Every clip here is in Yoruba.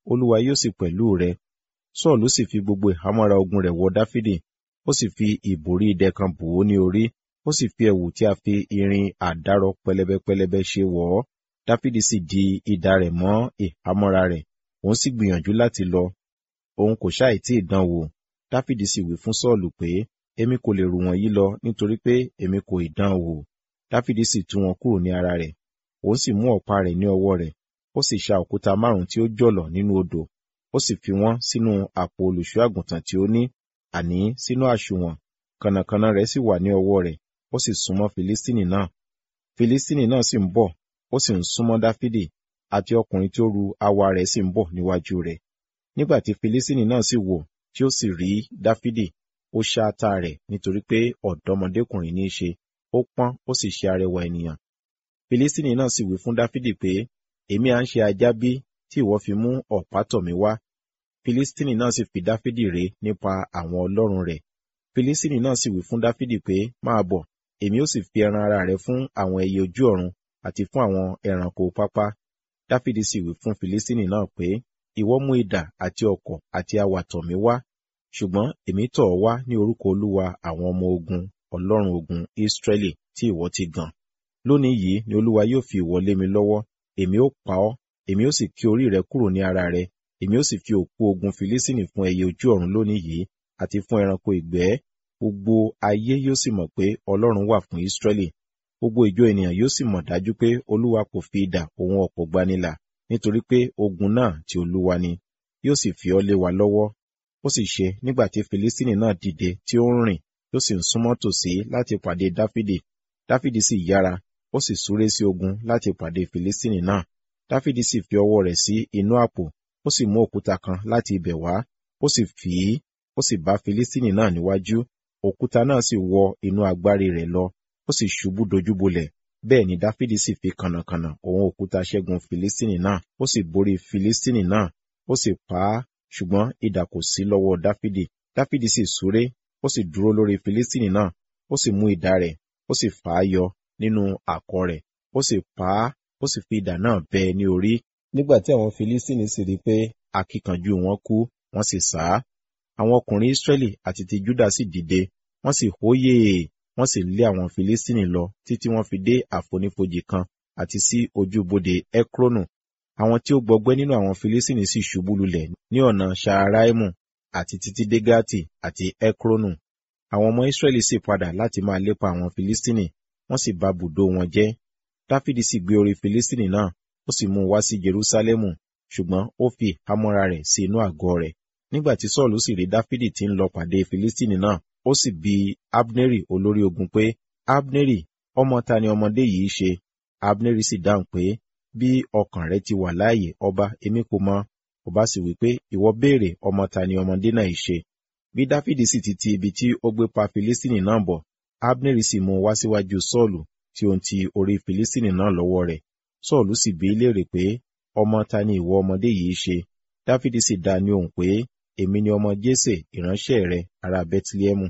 Olúwa yóò sì pẹ̀lú rẹ. Sọ́ọ̀lù sì fi gbogbo ìhámọ́ra ogun rẹ̀ wọ Dáfídì, ó sì fi ìbòrí idẹ kan bò ó ní orí, ó sì fi ẹ̀wù tí a fi irin àdárọ pẹlẹbẹ ṣe wọ̀ ọ́. Dáfídì sì di idà rẹ̀ mọ́ ìhámọ́ra rẹ̀, òun sì gbìyànjú láti lọ, òun kò ṣáì tí ì dán wò. Dáfídì sì wí fún Sọ́ọ̀lù pé, èmi kò lè rù wọ̀nyí lọ nítorí pé èmi kò ì dán wò. Dáfídì sì tú wọn kúrò ní ara rẹ̀, òun sì mú ọ̀pá rẹ̀ ní ọwọ́ rẹ̀, ó sì ṣa òkúta 5 tí ó jọ̀lọ̀ nínú odò, ó sì fi wọ́n sínú àpò olùṣọ́ àgùntàn tí ó ní, àní sínú àsùnwọ̀n. Kànnàkànnà rẹ̀ sì wà ní ọwọ́ rẹ̀, ó sì súnmọ́ Filistini náà. Filistini náà sì ń bọ̀, ó sì ń súnmọ́ Dáfídì, àti ọkùnrin tí ó ru àwa rẹ̀ sì ń bọ̀ níwájú rẹ̀. Nígbà tí Filistini náà sì wò, tí ó sì rí Dáfídì, ó ṣá ata rẹ̀ nítorí pé ọ̀dọ́mọdékùnrin ní í ṣe, ó pọ́n ó sì ṣe arẹwà ènìyàn. Filistini náà sì wí fún Dáfídì pé, èmi à ń ṣe ajá bí tí ìwọ fi mú ọ̀pá tọ̀ mí wá? Filistini náà sì fi Dáfídì ré nípa àwọn ọlọ́run rẹ̀. Filistini náà sì wí fún Dáfídì pé, máa bọ̀, èmi ó sì fi ẹran ara rẹ fún àwọn ẹyẹ ojú ọ̀run àti fún àwọn ẹranko pápá. Dáfídì sì wí fún Filistini náà pé, ìwọ mú idà àti ọ̀kọ̀ àti awà tọ̀ mí wá, ṣùgbọ́n èmi tọ̀ ọ́ wá ní orúkọ Olúwa àwọn ọmọ ogun, Ọlọ́run ogun Israẹli tí ìwọ ti gàn. Lónìí yìí ni Olúwa yóò fi ìwọ lé mi lọ́wọ́, èmi ó pa ọ́, èmi ó sì ké orí rẹ kúrò ní ara rẹ, èmi ó sì fi òkú ogun Filistini fún ẹyẹ ojú ọ̀run lónìí yìí àti fún ẹranko ìgbẹ́. Gbogbo ayé yóò sì mọ̀ pé Ọlọ́run wà fún Israẹli. Gbogbo ìjọ ènìyàn yóò sì mọ̀ dájú pé Olúwa kò fi idà òun ọ̀kọ̀ gbanilà, nítorí pé ogun náà ti Olúwa ni, yóò sì fi ọ́ lé wa lọ́wọ́. Ó sì ṣe nígbà tí Filistini náà dìde tí ó ń rìn, tó sì ń súnmọ́ tòsí láti pàdé Dáfídì. Dáfídì sì yára, ó sì súré sí ogun láti pàdé Filistini náà. Dáfídì sì fi ọwọ́ rẹ̀ sí inú àpò, ó sì mú òkúta kan láti ibẹ̀ wá, ó sì fì í, ó sì bá Filistini náà níwájú. Òkúta náà sì wọ inú agbárí rẹ̀ lọ, ó sì ṣubú dojúbolẹ̀. Bẹ́ẹ̀ ni Dáfídì sì fi kànnàkànnà òun òkúta ṣẹ́gun Filistini náà, ó sì borí Filistini náà, ó sì pa á, ṣùgbọ́n idà kò sí lọ́wọ́ Dáfídì. Dáfídì sì súré, ó sì dúró lórí Filistini náà, ó sì mú idà rẹ̀, ó sì fà á yọ nínú àkọ̀ rẹ̀, ó sì pa á, ó sì fi idà náà bẹ́ ẹ ní orí. Nígbà tí àwọn Filistini sì rí pé akíkanjú wọn kú, wọ́n sì sá. Àwọn ọkùnrin Israẹli àti ti Juda sì dìde, wọ́n sì hóyè, wọ́n sì lé àwọn Filistini lọ títí wọ́n fi dé àfonífojì kan àti sí ojúbodè Ekronu. Àwọn tí ó gbọgbẹ́ nínú àwọn Filistini sì ṣubú lulẹ̀ ní ọ̀nà Ṣaaraimu àti títí dé Gati àti Ekronu. Àwọn ọmọ Israẹli sì padà láti máa lépa àwọn Filistini, wọ́n sì ba bùdó wọn jẹ́. Dáfídì sì gbé orí Filistini náà, ó sì mú un wá sí Jerúsálẹ́mù, ṣùgbọ́n ó fi ìhámọ́ra rẹ̀ sí inú àgọ́ rẹ̀. Nígbà tí Sọ́ọ̀lù sì rí Dáfídì tí ń lọ pàdé Filistini náà, ó sì bi Abneri olórí ogun pé, Abneri, ọmọ ta ni ọmọdé yìí ṣe? Abneri sì dáhùn pé, bí ọkàn rẹ ti wà láàyè ọba, èmi kò mọ̀. Ọba sì wí pé, ìwọ béèrè ọmọ ta ni ọmọdé náà ṣe. Bí Dáfídì sì ti ibi tí ó gbé pa Filistini náà bọ̀, Abneri sì mú un wá síwájú Sọ́ọ̀lù tí ó ń ti orí Filistini náà lọ́wọ́ rẹ̀. Sọ́ọ̀lù sì bi í léèrè pé, ọmọ ta ni ìwọ ọmọdé yìí ṣe? Dáfídì sì dá ní ohùn pé, èmi ni ọmọ Jésè ìránṣẹ́ rẹ ará Bẹ́tílẹ́hẹ́mù.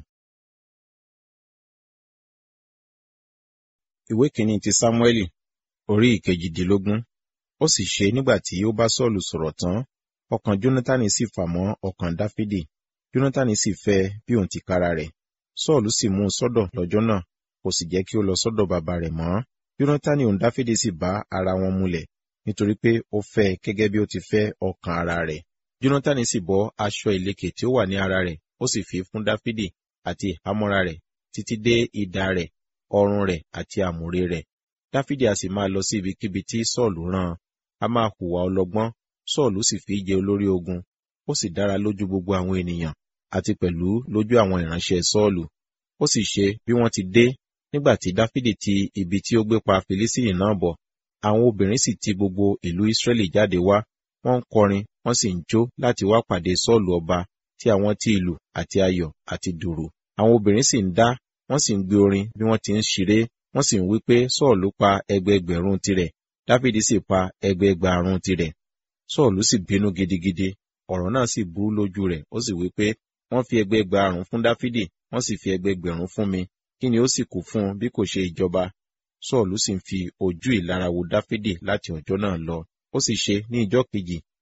Ìwé kìíní ti Sámúẹ́lì, orí 18. Ó sì ṣe nígbà tí ó bá Sọ́ọ̀lù sọ̀rọ̀ tán, ọkàn Jónátánì sì fà mọ́ ọkàn Dáfídì. Jónátánì sì fẹ́ bí òun tìkára rẹ̀. Sọ́ọ̀lù sì mú un sọ́dọ̀ lọ́jọ́ náà, kò sì jẹ́ kí ó lọ sọ́dọ̀ bàbá rẹ̀ mọ́. Jónátánì òun Dáfídì sì bá ara wọn múlẹ̀, nítorí pé ó fẹ́ gẹ́gẹ́ bí ó ti fẹ́ ọkàn ara rẹ̀. Jónátánì sì bọ́ aṣọ ìlekè tí ó wà ní ara rẹ̀, ó sì fi fún Dáfídì àti ìhámọ́ra rẹ̀ títí dé idà rẹ̀, ọrùn rẹ̀ àti àmùrè rẹ̀. Dáfídì a sì máa lọ sí ibikíbi tí Sọ́ọ̀lù rán an. A máa hùwà ọlọ́gbọ́n, Sọ́ọ̀lù sì fi jẹ olórí ogun. Ó sì dára lójú gbogbo àwọn ènìyàn, àti pẹ̀lú lójú àwọn ìránṣẹ́ Sọ́ọ̀lù. Ó sì ṣe bí wọ́n ti dé, nígbà tí Dáfídì ti ibi tí ó gbé pa Filistini náà bọ̀. Àwọn obìnrin sì ti gbogbo ìlú Israẹli jáde wá, wọ́n ń kọrin, wọ́n sì ń jó láti wá pàdé Sọ́ọ̀lù ọba, tí àwọn ti ìlù àti ayọ̀ àti dùrù. Àwọn obìnrin sì ń dá, wọ́n sì ń gbé orin bí wọ́n ti ń ṣeré, wọ́n sì ń wí pé Sọ́ọ̀lù pa ẹgbẹẹgbẹ̀rún tirẹ̀, Dáfídì sì pa ẹgbẹẹgbàrún tirẹ̀. Sọ́ọ̀lù sì bínú gidigidi, ọ̀rọ̀ náà sì burú lójú rẹ̀, ó sì wí pé, wọ́n fi ẹgbẹẹgbàrún fún Dáfídì, wọ́n sì fi ẹgbẹẹgbẹ̀rún fún mi, kí ni ó sì kù fún un bí kò ṣe ìjọba? Sọ́ọ̀lù sì ń fi ojú ìlara wo Dáfídì láti ọjọ́ náà lọ. Ó sì ṣe ní ìjọ́ kejì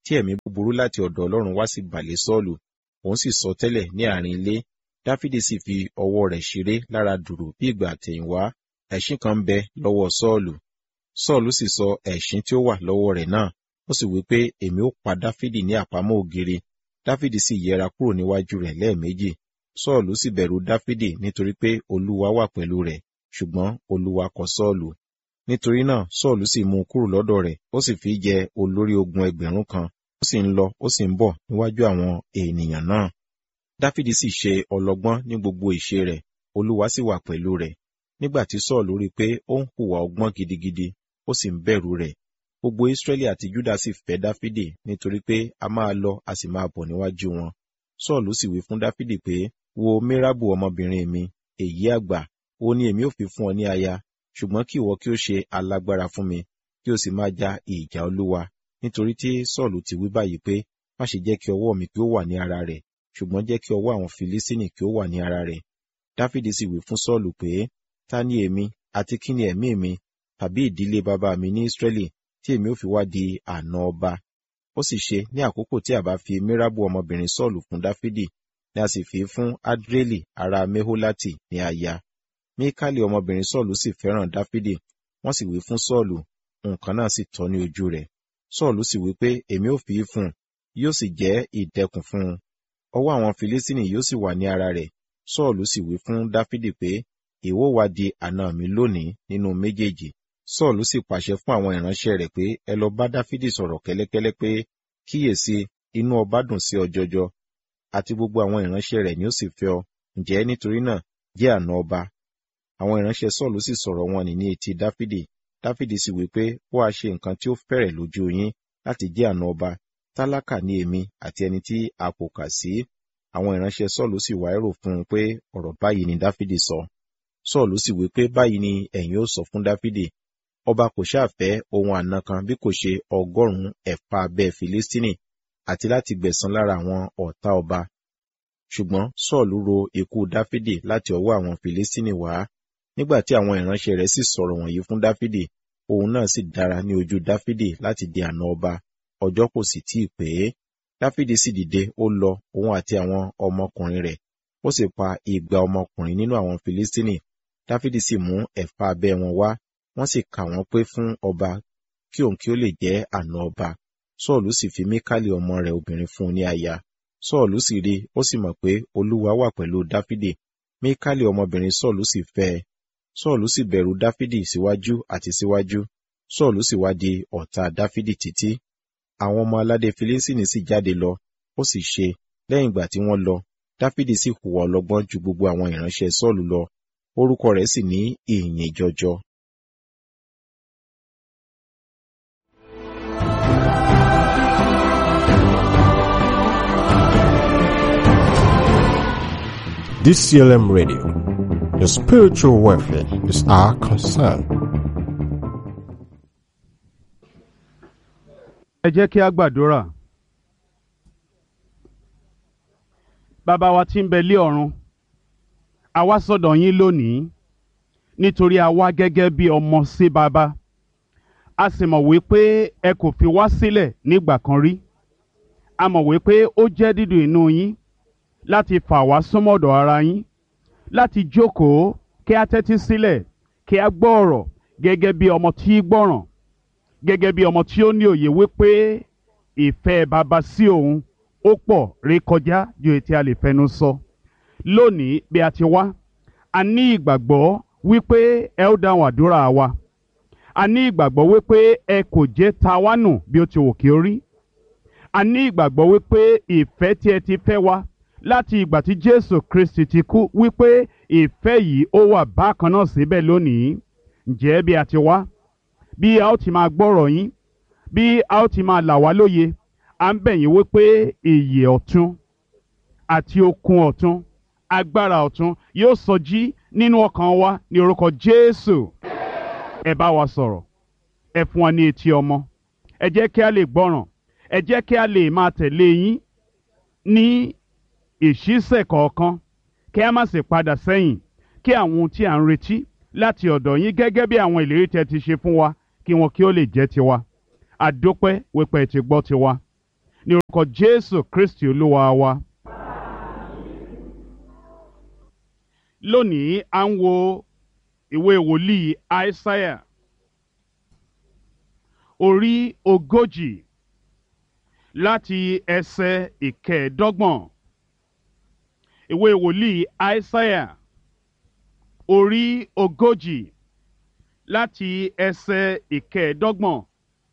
tí ẹ̀mí búburú láti ọ̀dọ̀ Ọlọ́run wá sì bà lé Sọ́ọ̀lù, òun sì sọ tẹ́lẹ̀ ní àárín ilé. Dáfídì sì fi ọwọ́ rẹ̀ ṣeré lára dùrù bí ìgbà àtẹ̀yìnwá. Ẹṣin kan ń bẹ lọ́wọ́ Sọ́ọ̀lù. Sọ́ọ̀lù sì sọ ẹṣin tí ó wà lọ́wọ́ rẹ̀ náà, ó sì wí pé, èmi ó pa Dáfídì ní àpamọ́ ògiri. Dáfídì sì yẹra kúrò níwájú rẹ̀ lẹ́ẹ̀méjì. Sọ́ọ̀lù sì bẹ̀rù Dáfídì nítorí pé Olúwa wà pẹ̀lú rẹ̀, ṣùgbọ́n Olúwa kọ̀ Sọ́ọ̀lù. Nítorí náà Sọ́ọ̀lù sì mú un kúrò lọ́dọ̀ rẹ̀, ó sì fi jẹ olórí ogun 1000 kan, ó sì ń lọ ó sì ń bọ̀ níwájú àwọn ènìyàn náà. Dáfídì sì ṣe ọlọ́gbọ́n ní gbogbo ìṣe rẹ̀, Olúwa sì wà pẹ̀lú rẹ̀. Nígbà tí Sọ́ọ̀lù rí pé ó ń hùwà ọgbọ́n gidigidi, ó sì ń bẹ̀rù rẹ̀. Gbogbo Israẹli àti Júdà sì fẹ́ Dáfídì nítorí pé a máa lọ a sì máa bọ̀ níwájú wọn. Sọ́ọ̀lù sì wí fún Dáfídì pé, wo Mérábù ọmọbìnrin mi, èyí àgbà, ó ní èmi ó fi fún ọ ní aya, ṣùgbọ́n kí ìwọ kí ó ṣe alágbára fún mi, kí o sì máa ja ìjà Olúwa. Nítorí tí Sọ́ọ̀lù ti wí báyìí pé, má ṣe jẹ́ kí ọwọ́ mi kí ó wà ní ara rẹ̀, ṣùgbọ́n jẹ́ kí ọwọ́ àwọn Filistini kí ó wà ní ara rẹ̀. Dáfídì sì wí fún Sọ́ọ̀lù pé, ta ni èmi, àti kí ni ẹ̀mí mi, tàbí ìdílé bàbá mi ní Israẹli, tí èmi ó fi wá di àna ọba? Ó sì ṣe ní àkókò tí a bá fi Mérábù ọmọbìnrin Sọ́ọ̀lù fún Dáfídì, ni a sì fi fún Adrieli ará Meholati ní aya. Míkálì ọmọbìnrin Sọ́ọ̀lù sì fẹ́ràn Dáfídì, wọ́n sì wí fún Sọ́ọ̀lù, nǹkan náà sì tọ́ ní ojú rẹ̀. Sọ́ọ̀lù sì wí pé, èmi ó fi í fún un, yóò sì jẹ́ ìdẹkùn fún un. Ọwọ́ àwọn Filistini yóò sì wà ní ara rẹ̀. Sọ́ọ̀lù sì wí fún Dáfídì pé, ìwọ wá di àna mi lónìí nínú méjèèjì. Sọ́ọ̀lù sì pàṣẹ fún àwọn ìránṣẹ́ rẹ̀ pé, ẹ lọ bá Dáfídì sọ̀rọ̀ kẹ́lẹ́kẹ́lẹ́ pé, kíyèsí, inú ọba dùn sí ọ jọjọ, àti gbogbo àwọn ìránṣẹ́ rẹ̀ ni ó sì fẹ́ ọ. Ǹjẹ́ nítorí náà jẹ́ àna ọba? Àwọn ìránṣẹ́ Sọ́ọ̀lù sì sọ̀rọ̀ wọn ní etí Dáfídì. Dáfídì sì wí pé, ó wá ṣe nǹkan tí ó fẹ́rẹ̀ lójú yín láti jẹ́ àna ọba. Tálákà ni èmi àti ẹni tí a kò kà sí. Àwọn ìránṣẹ́ Sọ́ọ̀lù sì wá èrò fún un pé ọ̀rọ̀ báyìí ni Dáfídì sọ. Sọ́ọ̀lù sì wí pé, báyìí ni ẹ̀yin ó sọ fún Dáfídì. Ọba kò ṣàfẹ́ ohun àna kan bí kò ṣe 100 ẹ̀fà abẹ́ Filistini, àti láti gbẹ̀san lára àwọn ọ̀tá ọba. Ṣùgbọ́n Sọ́ọ̀lù ro ikú Dáfídì láti ọwọ́ àwọn Filistini wá. Nígbà tí àwọn ìránṣẹ́ rẹ̀ sì sọ̀rọ̀ wọ̀nyí fún Dáfídì, òun náà sì dára ní ojú Dáfídì láti di àna ọba. Ọjọ́ kò sì tíì pé. Dáfídì sì dìde, ó lọ, òun àti àwọn ọmọkùnrin rẹ̀. Ó sì pa 200 ọmọkùnrin nínú àwọn Filistini. Dáfídì sì mú ẹ̀fà abẹ́ wọn wá, wọ́n sì kà wọ́n pé fún ọba, kí òun kí ó lè jẹ́ àna ọba. Sọ́ọ̀lù sì fi Míkálì ọmọ rẹ̀ obìnrin fún un ní aya. Sọ́ọ̀lù sì rí, ó sì mọ̀ pé Olúwa wà pẹ̀lú Dáfídì. Míkálì ọmọbìnrin Sọ́ọ̀lù sì fẹ́ ẹ. Sọ́ọ̀lù sì bẹ̀rù Dáfídì síwájú àti síwájú. Sọ́ọ̀lù sì wá di ọ̀tá Dáfídì títí. Àwọn ọmọ aládé Filistini sì jáde lọ, ó sì ṣe, lẹ́yìn ìgbà tí wọ́n lọ, Dáfídì sì hùwà ọlọ́gbọ́n ju gbogbo àwọn ìránṣẹ́ Sọ́ọ̀lù lọ. Orúkọ rẹ̀ sì ní ìyìn jọjọ. DCLM Radio. Your spiritual welfare is our concern. Ẹ jẹ́ kí a gbàdúrà. Bàbá wa tí ń bẹ lé ọ̀run, a wá sọ́dọ̀ yín lónìí nítorí a wá gẹ́gẹ́ bí ọmọ sí bàbá. A sì mọ̀ wípé ẹ kò fi wá sílẹ̀ nígbà kan rí. A mọ̀ wípé ó jẹ́ dídùn inú yín láti fà wá súnmọ́dọ̀ ara yín, láti jókòó kí a tẹ́tí sílẹ̀, kí a gbọ́ ọ̀rọ̀ gẹ́gẹ́ bí ọmọ tí gbọ́ràn, gẹ́gẹ́ bí ọmọ tí ó ní òye wípé ìfẹ́ bàbá sí òun ó pọ̀ rékọjá ju èyí tí a lè fẹnu sọ. Lónìí bí a ti wá, a ní ìgbàgbọ́ wípé ẹ ó dáhùn àdúrà wa. A ní ìgbàgbọ́ wípé ẹ kò jẹ́ ta wá nù bí ó ti wù kí ó rí. A ní ìgbàgbọ́ wípé ìfẹ́ tí ẹ ti fẹ́ wa láti ìgbà tí Jésù Kristi ti kú, wípé ìfẹ́ yìí ó wà bákan náà síbẹ̀ lónìí. Ǹjẹ́ bí a ti wá, bí a ó ti máa gbọ́rọ̀ yín, bí a ó ti máa là wá lóye, à ń bẹ̀ yín wípé ìyè ọ̀tun àti okun ọ̀tun, agbára ọ̀tun yóò sọjí nínú ọkàn wa ní orúkọ Jésù. Ẹ bá wa sọ̀rọ̀, ẹ fún wa ní etí ọmọ, ẹ jẹ́ kí a lè gbọ́ràn, ẹ jẹ́ kí a lè máa tẹ̀lé yín ní ìṣísẹ̀ kọ̀ọ̀kan, kí a má sì padà sẹ́yìn, kí àwọn ohun tí à ń retí láti ọ̀dọ̀ yín gẹ́gẹ́ bí àwọn ìlérí tẹ́ ti ṣe fún wa, kí wọn kí ó lè jẹ́ tiwa. A dúpẹ́ wípé ẹ ti gbọ́ tiwa. ní orúkọ Jésù Kristi Olúwa wa. Lónìí à ń wo ìwé wòlíì Aísáyà orí 40 láti ẹsẹ̀ 25. Ìwé wòlíì Aísáyà orí 40 láti ẹsẹ̀ 25.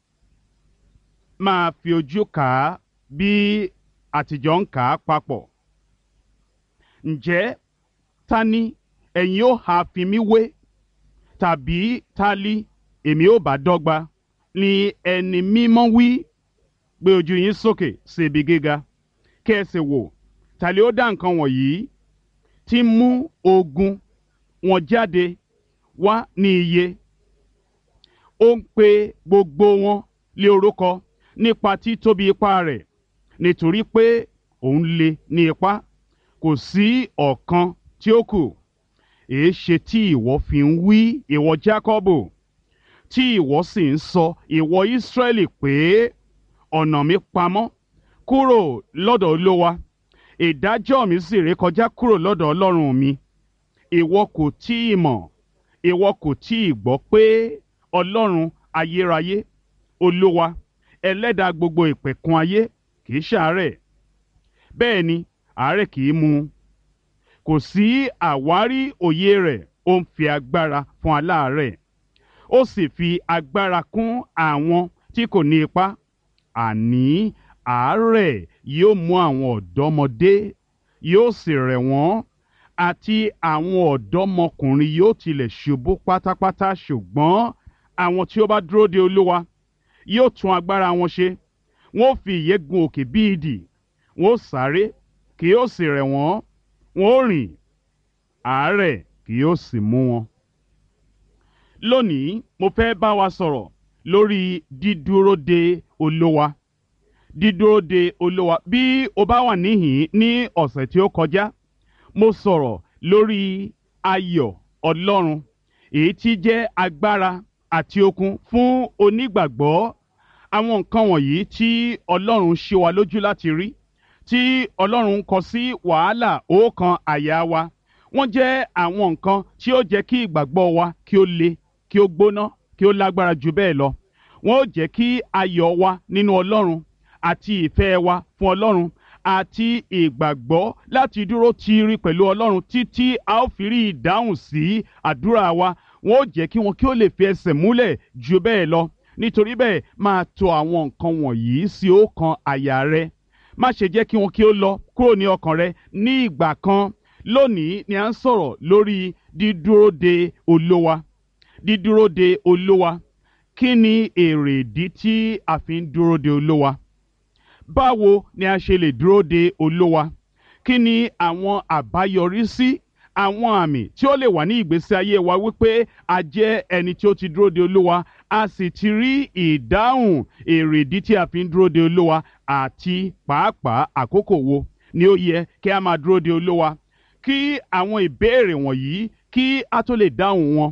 Máa fi ojú kà á bí àtijọ́ ń kà á papọ̀. Ǹjẹ́ ta ni ẹ̀yin ó ha fi mí wé, tàbí ta li èmi ó bá dọ́gba? Ni ẹni mímọ́ wí. Gbé ojú yín sókè sí ibi gíga, kí ẹ sì wò, ta li ó dá nǹkan wọ̀nyí, tí mú ogun wọn jáde wá ní iye. Ó ń pe gbogbo wọn lé orúkọ nípa títóbi ipá rẹ̀, nítorí pé òun lé ní ipá, kò sí ọ̀kan tí ó kù. Èéṣe tí ìwọ fi ń wí, ìwọ Jákọ́bù, tí ìwọ sì ń sọ, ìwọ Ísírẹ́lì, pé ọ̀nà mi pamọ́ kúrò lọ́dọ̀ Olúwa, ìdájọ́ mi sì rékọjá kúrò lọ́dọ̀ Ọlọ́run mi? Ìwọ kò tí ì mọ̀, ìwọ kò tí ì gbọ́ pé Ọlọ́run ayérayé, Olúwa, ẹlẹ́dàá gbogbo ìpẹ̀kun ayé, kì í ṣàárẹ̀, bẹ́ẹ̀ ni àárẹ̀ kì í mú un. Kò sí àwárí òye rẹ̀. Ó ń fi agbára fún aláàárẹ̀, ó sì fi agbára kún àwọn tí kò ní ipá. Àní àárẹ̀ yóò mú àwọn ọ̀dọ́mọdé, yóò sì rẹ̀ wọ́n, àti àwọn ọ̀dọ́mọkùnrin yóò tilẹ̀ ṣubú pátápátá. Ṣùgbọ́n àwọn tí ó bá dúró de Olúwa yóò tún agbára wọn ṣe. Wọ́n ó fi ìyẹ́ gun òkè bí idì, wọ́n ó sáré, kì yóò sì rẹ̀ wọ́n, wọ́n ó rìn, àárẹ̀ kì yóò sì mú wọn. Lónìí mo fẹ́ bá wa sọ̀rọ̀ lórí dídúró de Olúwa. Dídúró de Olúwa. Bí o bá wà níhìn ní ọ̀sẹ̀ tí ó kọjá, mo sọ̀rọ̀ lórí ayọ̀ Ọlọ́run, èyí tí jẹ́ agbára àti okun fún onígbàgbọ́. Àwọn nǹkan wọ̀nyí tí Ọlọ́run ṣe wa lójú láti rí, tí Ọlọ́run kọ sí wàhálà ọkàn àyà wa, wọ́n jẹ́ àwọn nǹkan tí ó jẹ́ kí ìgbàgbọ́ wa kí ó le, kí ó gbóná, kí ó lágbára jù bẹ́ẹ̀ lọ. Wọ́n ó jẹ́ kí ayọ̀ wa nínú Ọlọ́run àti ìfẹ́ wa fún Ọlọ́run àti ìgbàgbọ́ láti dúró tiiri pẹ̀lú Ọlọ́run títí a ó fi rí ìdáhùn sí àdúrà wa. Wọ́n ó jẹ́ kí wọn kí ó lè fi ẹsẹ̀ múlẹ̀ jù bẹ́ẹ̀ lọ. Nítorí bẹ́ẹ̀, máa tò àwọn nǹkan wọ̀nyí sí ọkàn àyà rẹ. Má ṣe jẹ́ kí wọn kí ó lọ kúrò ní ọkàn rẹ ní ìgbà kan. Lónìí ni à ń sọ̀rọ̀ lórí dídúró de Olúwa. Dídúró de Olúwa. Kí ni èrèdí tí a fi ń dúró de Olúwa? Báwo ni a ṣe lè dúró de Olúwa? Kí ni àwọn àbáyọrísí, àwọn àmì tí ó lè wà ní ìgbésí ayé wa wípé a jẹ́ ẹni tí ó ti dúró de Olúwa, a sì ti rí ìdáhùn èrèdí tí a fi ń dúró de Olúwa, àti pàápàá àkókò wo ni ó yẹ kí a máa dúró de Olúwa? Kí àwọn ìbéèrè wọ̀nyí kí a tó lè dáhùn wọn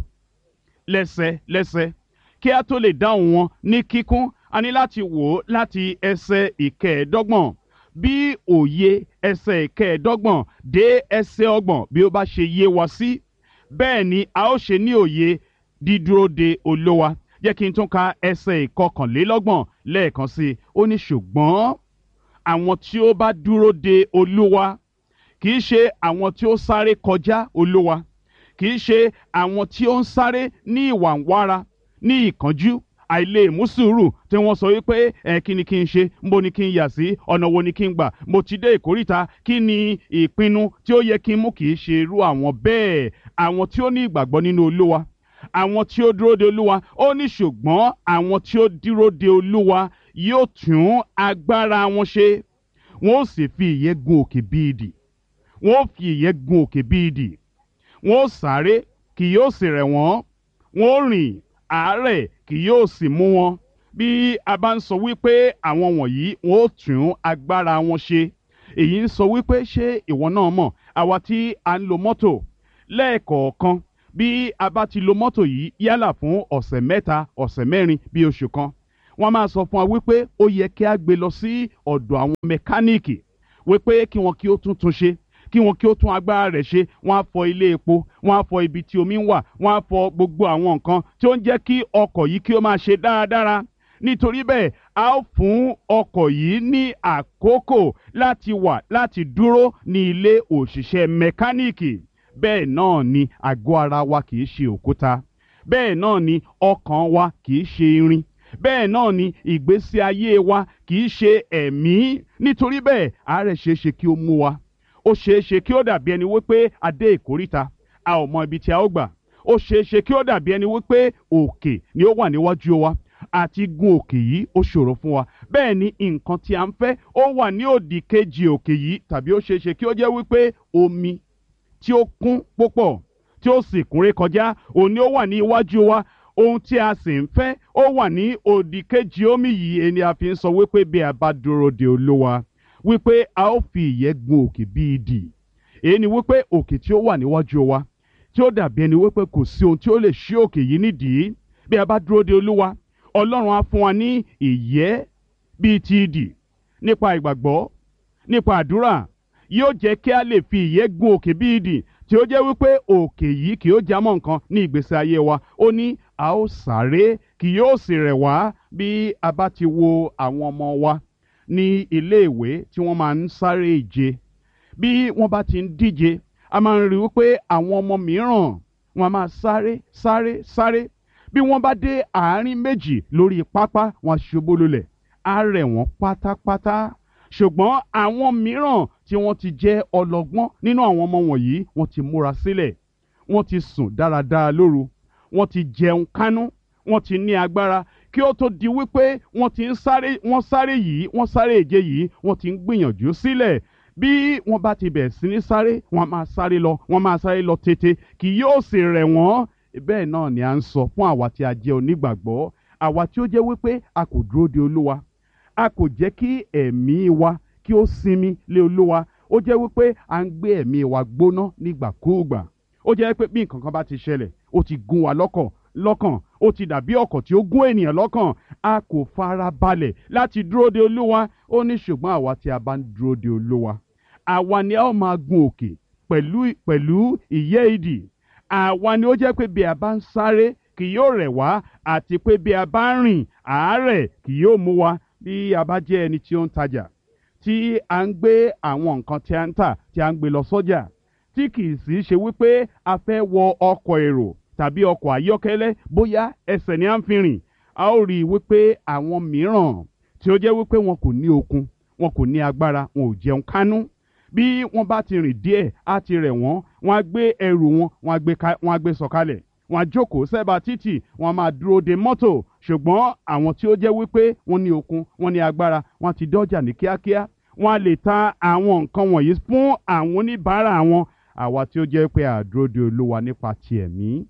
lẹ́sẹlẹ́sẹ, kí a tó lè dáhùn wọn ní kíkún, a ní láti wò ó láti ẹsẹ̀ 25. Bí òye ẹsẹ̀ 25 dé ẹsẹ̀ 30 bí ó bá ṣe yé wa sí, bẹ́ẹ̀ ni a ó ṣe ní òye dídúró de Olúwa. Jẹ́ kí n tún ka ẹsẹ̀ 29 lẹ́ẹ̀kan sí i. Ó ní ṣùgbọ́n àwọn tí ó bá dúró de Olúwa, kì í ṣe àwọn tí ó sáré kọjá Olúwa, kì í ṣe àwọn tí ó ń sáré ní ìwàǹwara, ní ìkánjú, àìlè mú sùúrù, tí wọ́n sọ wípé kí ni kí n ṣe, níbo ni kí n yà sí, ọ̀nà wo ni kí n gbà, mo ti dé ìkóríta, kí ni ìpinnu tí ó yẹ kí n mú? Kì í ṣe irú àwọn bẹ́ẹ̀. Àwọn tí ó ní ìgbàgbọ́ nínú Olúwa, àwọn tí ó dúró de Olúwa. Ó ní ṣùgbọ́n àwọn tí ó dúró de Olúwa yóò tún agbára wọn ṣe, wọ́n ó sì fi ìyẹ́ gun òkè bí idì, wọ́n ó fi ìyẹ́ gun òkè bí idì, wọ́n ó sáré, kì yóò sì rẹ̀ wọ́n, wọ́n ó rìn, àárẹ̀ kì yóò sì mú wọn. Bí a bá ń sọ wípé àwọn wọ̀nyí wọ́n ó tún agbára wọn ṣe, èyí ń sọ wípé ṣé ìwọ náà mọ̀, àwa tí a ń lo mọ́tò lẹ́ẹ̀kọ̀ọ̀kan, bí a bá ti lo mọ́tò yìí yálà fún ọ̀sẹ̀ 3, ọ̀sẹ̀ 4, bí oṣù kan, wọ́n máa sọ fún wa wípé ó yẹ kí a gbé lọ sí ọ̀dọ̀ àwọn mẹkáníìkì wípé kí wọn kí ó tún ṣe, kí wọn kí ó tún agbára rẹ̀ ṣe. Wọ́n á fọ ilé epo, wọ́n á fọ ibi tí omi ń wà, wọ́n á fọ gbogbo àwọn nǹkan tí ó ń jẹ́ kí ọkọ̀ yìí kí ó máa ṣe dáradára. Nítorí bẹ́ẹ̀ a ó fún ọkọ̀ yìí ní àkókò láti wà, láti dúró ní ilé òṣìṣẹ́ mẹkáníìkì. Bẹ́ẹ̀ náà ni àgọ́ ara wa kì í ṣe òkúta, bẹ́ẹ̀ náà ni ọkàn wa kì í ṣe irin, bẹ́ẹ̀ náà ni ìgbésí ayé wa kì í ṣe ẹ̀mí. Nítorí bẹ́ẹ̀ àárẹ̀ ṣeé ṣe kí ó mú wa, ó ṣeé ṣe kí ó dàbí ẹni wípé a dé ìkóríta, a ò mọ ibi tí a ó gbà. Ó ṣeé ṣe kí ó dàbí ẹni wípé òkè ni ó wà níwájú wa, àti gun òkè yìí ó ṣòro fún wa. Bẹ́ẹ̀ ni nǹkan tí a ń fẹ́ ó wà ní òdì kejì òkè yìí, tàbí ó ṣeé ṣe kí ó jẹ́ wípé omi tí ó kún púpọ̀ tí ó sì kúnré kọjá òun ni ó wà ní iwájú wa. Ohun tí a sì ń fẹ́ ó wà ní òdì kejì omi yìí. Ẹni a fi ń sọ wípé bí a bá dúró de Olúwa wípé a ó fi ìyẹ́ gun òkè bí idì. Èyí ni wípé òkè tí ó wà níwájú wa tí ó dàbí ẹni wípé kò sí ohun tí ó lè ṣí òkè yìí nídìí. Bí a bá dúró de Olúwa, Ọlọ́run á fún wa ní ìyẹ́ bíi ti idì. Nípa ìgbàgbọ́, nípa àdúrà, yóò jẹ́ kí a lè fi ìyẹ́ gun òkè bí idì, tí ó jẹ́ wípé òkè yìí kì yóò jámọ́ nǹkan ní ìgbésí ayé wa. Ó ní a ó sáré kì yóò sì rẹ̀ wá. Bí a bá ti wo àwọn ọmọ wa ní iléèwé tí wọ́n máa ń sáré ìje, bí wọ́n bá ti ń díje, a máa ń rí wípé àwọn ọmọ mìíràn wọ́n máa sáré. Bí wọ́n bá dé àárín méjì lórí pápá, wọ́n ṣubú lulẹ̀, á rẹ̀ wọ́n pátápátá. Ṣùgbọ́n àwọn mìíràn tí wọ́n ti jẹ́ ọlọ́gbọ́n nínú àwọn ọmọ wọ̀nyí, wọ́n ti múra sílẹ̀, wọ́n ti sùn dáradára lóru, wọ́n ti jẹun kánú, wọ́n ti ní agbára kí ó tó di wípé wọ́n ti ń sáré, wọ́n sáré ìje yìí, wọ́n ti ń gbìyànjú sílẹ̀. Bí wọ́n bá ti bẹ̀rẹ̀ sí ní sáré, wọ́n máa sáré lọ tètè, kì yóò sì rẹ̀ wọ́n. Bẹ́ẹ̀ náà ni à ń sọ fún àwa tí a jẹ́ onígbàgbọ́, àwa tí ó jẹ́ wípé a kò dúró de Olúwa, a kò jẹ́ kí ẹ̀mí wa kí ó sinmi lé Olúwa. Ó jẹ́ wípé à ń gbé ẹ̀mí wa gbóná nígbàkúùgbà. Ó jẹ́ pé bí nǹkan kan bá ti ṣẹlẹ̀, ó ti gún wa lọ́kàn, ó ti dàbí ọ̀kọ̀ tí ó gún ènìyàn lọ́kàn. A kò fara balẹ̀ láti dúró de Olúwa. Ó ní ṣùgbọ́n àwa tí a bá ń dúró de Olúwa, àwa ni a ó máa gun òkè pẹ̀lú ìyẹ́ idì. Àwa ni ó jẹ́ pé bí a bá ń sáré kì yóò rẹ̀ wá, àti pé bí a bá ń rìn àárẹ̀ kì yóò mú wa. Bí a bá jẹ́ ẹni tí ó ń tajà, tí a ń gbé àwọn nǹkan tí a ń tà tí a ń gbé lọ sọ́jà, tí kì í sì ṣe wípé a fẹ́ wọ ọkọ̀ èrò tàbí ọkọ̀ ayọ́kẹ́lẹ́, bóyá ẹsẹ̀ ni a ń fi rìn, a ó rí i wípé àwọn mìíràn tí ó jẹ́ wípé wọn kò ní okun, wọn kò ní agbára, wọn ò jẹun kánú. Bí wọ́n bá ti rìn díẹ̀, á ti rẹ̀ wọ́n, wọ́n á gbé ẹrù wọn, wọ́n á gbé sọ̀kalẹ̀, wọ́n á jókòó sẹ́bàá títì, wọ́n á máa dúró de mọ́tò. Ṣùgbọ́n àwọn tí ó jẹ́ wípé wọ́n ní okun, wọ́n ní agbára, wọ́n ti dọ́jà ní kíákíá, wọ́n á lè ta àwọn nǹkan wọ̀nyí fún àwọn oníbàárà wọn. Àwa tí ó jẹ́ pé a dúró de Olúwa nípa ti ẹ̀mí,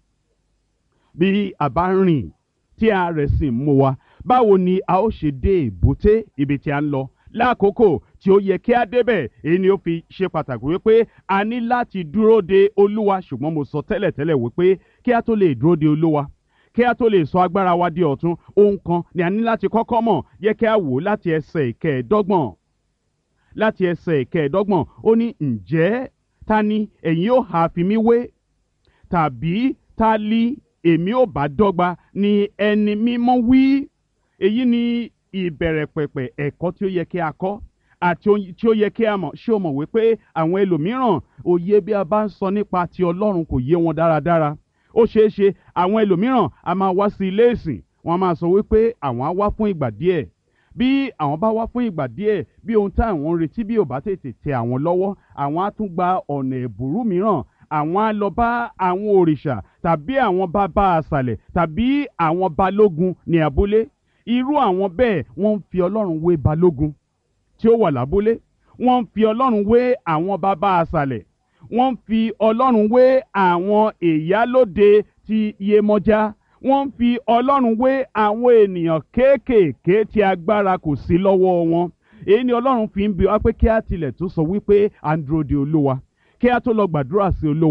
bí a bá rìn tí a rẹ̀ sì mú wa, báwo ni a ó ṣe dé èbúté ibi tí a ń lọ lákòókò tí ó yẹ kí a débẹ̀? Èyí ni ó fi ṣe pàtàkì wípé a ní láti dúró de Olúwa. Ṣùgbọ́n mo sọ tẹ́lẹ̀tẹ́lẹ̀ wípé kí a tó lè dúró de Olúwa, kí a tó lè sọ agbára wa di ọ̀tun, ohun kan ni a ní láti kọ́kọ́ mọ̀. Yẹ kí a wò láti ẹsẹ̀ ìkẹẹ̀ẹ́dọ́gbọ̀n. Ó ní, ǹjẹ́ ta ni ẹ̀yin ó ha fi mí wé? Tàbí ta li èmi ò bá dọ́gba, ni ẹni mímọ́ wí. Èyí ni ìbẹ̀rẹ̀ pẹ̀pẹ̀ ẹ̀kọ́ tí ó yẹ kí a kọ́ àti tí ó yẹ kí a mọ̀. Ṣé o mọ̀ wípé àwọn ẹlòmíràn òye bí a bá ń sọ nípa ti Ọlọ́run kò yé wọn dáradára? Ó ṣeé ṣe àwọn ẹlòmíràn a máa wá sí ilé ìsìn, wọ́n máa sọ wípé àwọn á wá fún ìgbà díẹ̀. Bí àwọn bá wá fún ìgbà díẹ̀, bí ohun tí àwọn ń retí bí ò bá tètè tẹ àwọn lọ́wọ́, àwọn á tún gba ọ̀nà ẹ̀bùrú mìíràn. Àwọn á lọ bá àwọn òrìṣà tàbí àwọn bàbá àṣàlẹ̀ tàbí àwọn balógun ní abúlé. Irú àwọn bẹ́ẹ̀ wọ́n ń fi Ọlọ́run wé balógun tí ó wà lábúlé. Wọ́n ń fi Ọlọ́run wé àwọn bàbá àṣàlẹ̀. Wọ́n ń fi Ọlọ́run wé àwọn ìyálóde ti Yemọja. Wọ́n ń fi Ọlọ́run wé àwọn ènìyàn kéékèèké tí agbára kò sí lọ́wọ́ wọn. Èyí ni Ọlọ́run fi ń bi wá pé kí á tilẹ̀ tó sọ wípé à ń dúró de Olúwa, kí á tó lọ gbàdúrà sí Olúwa,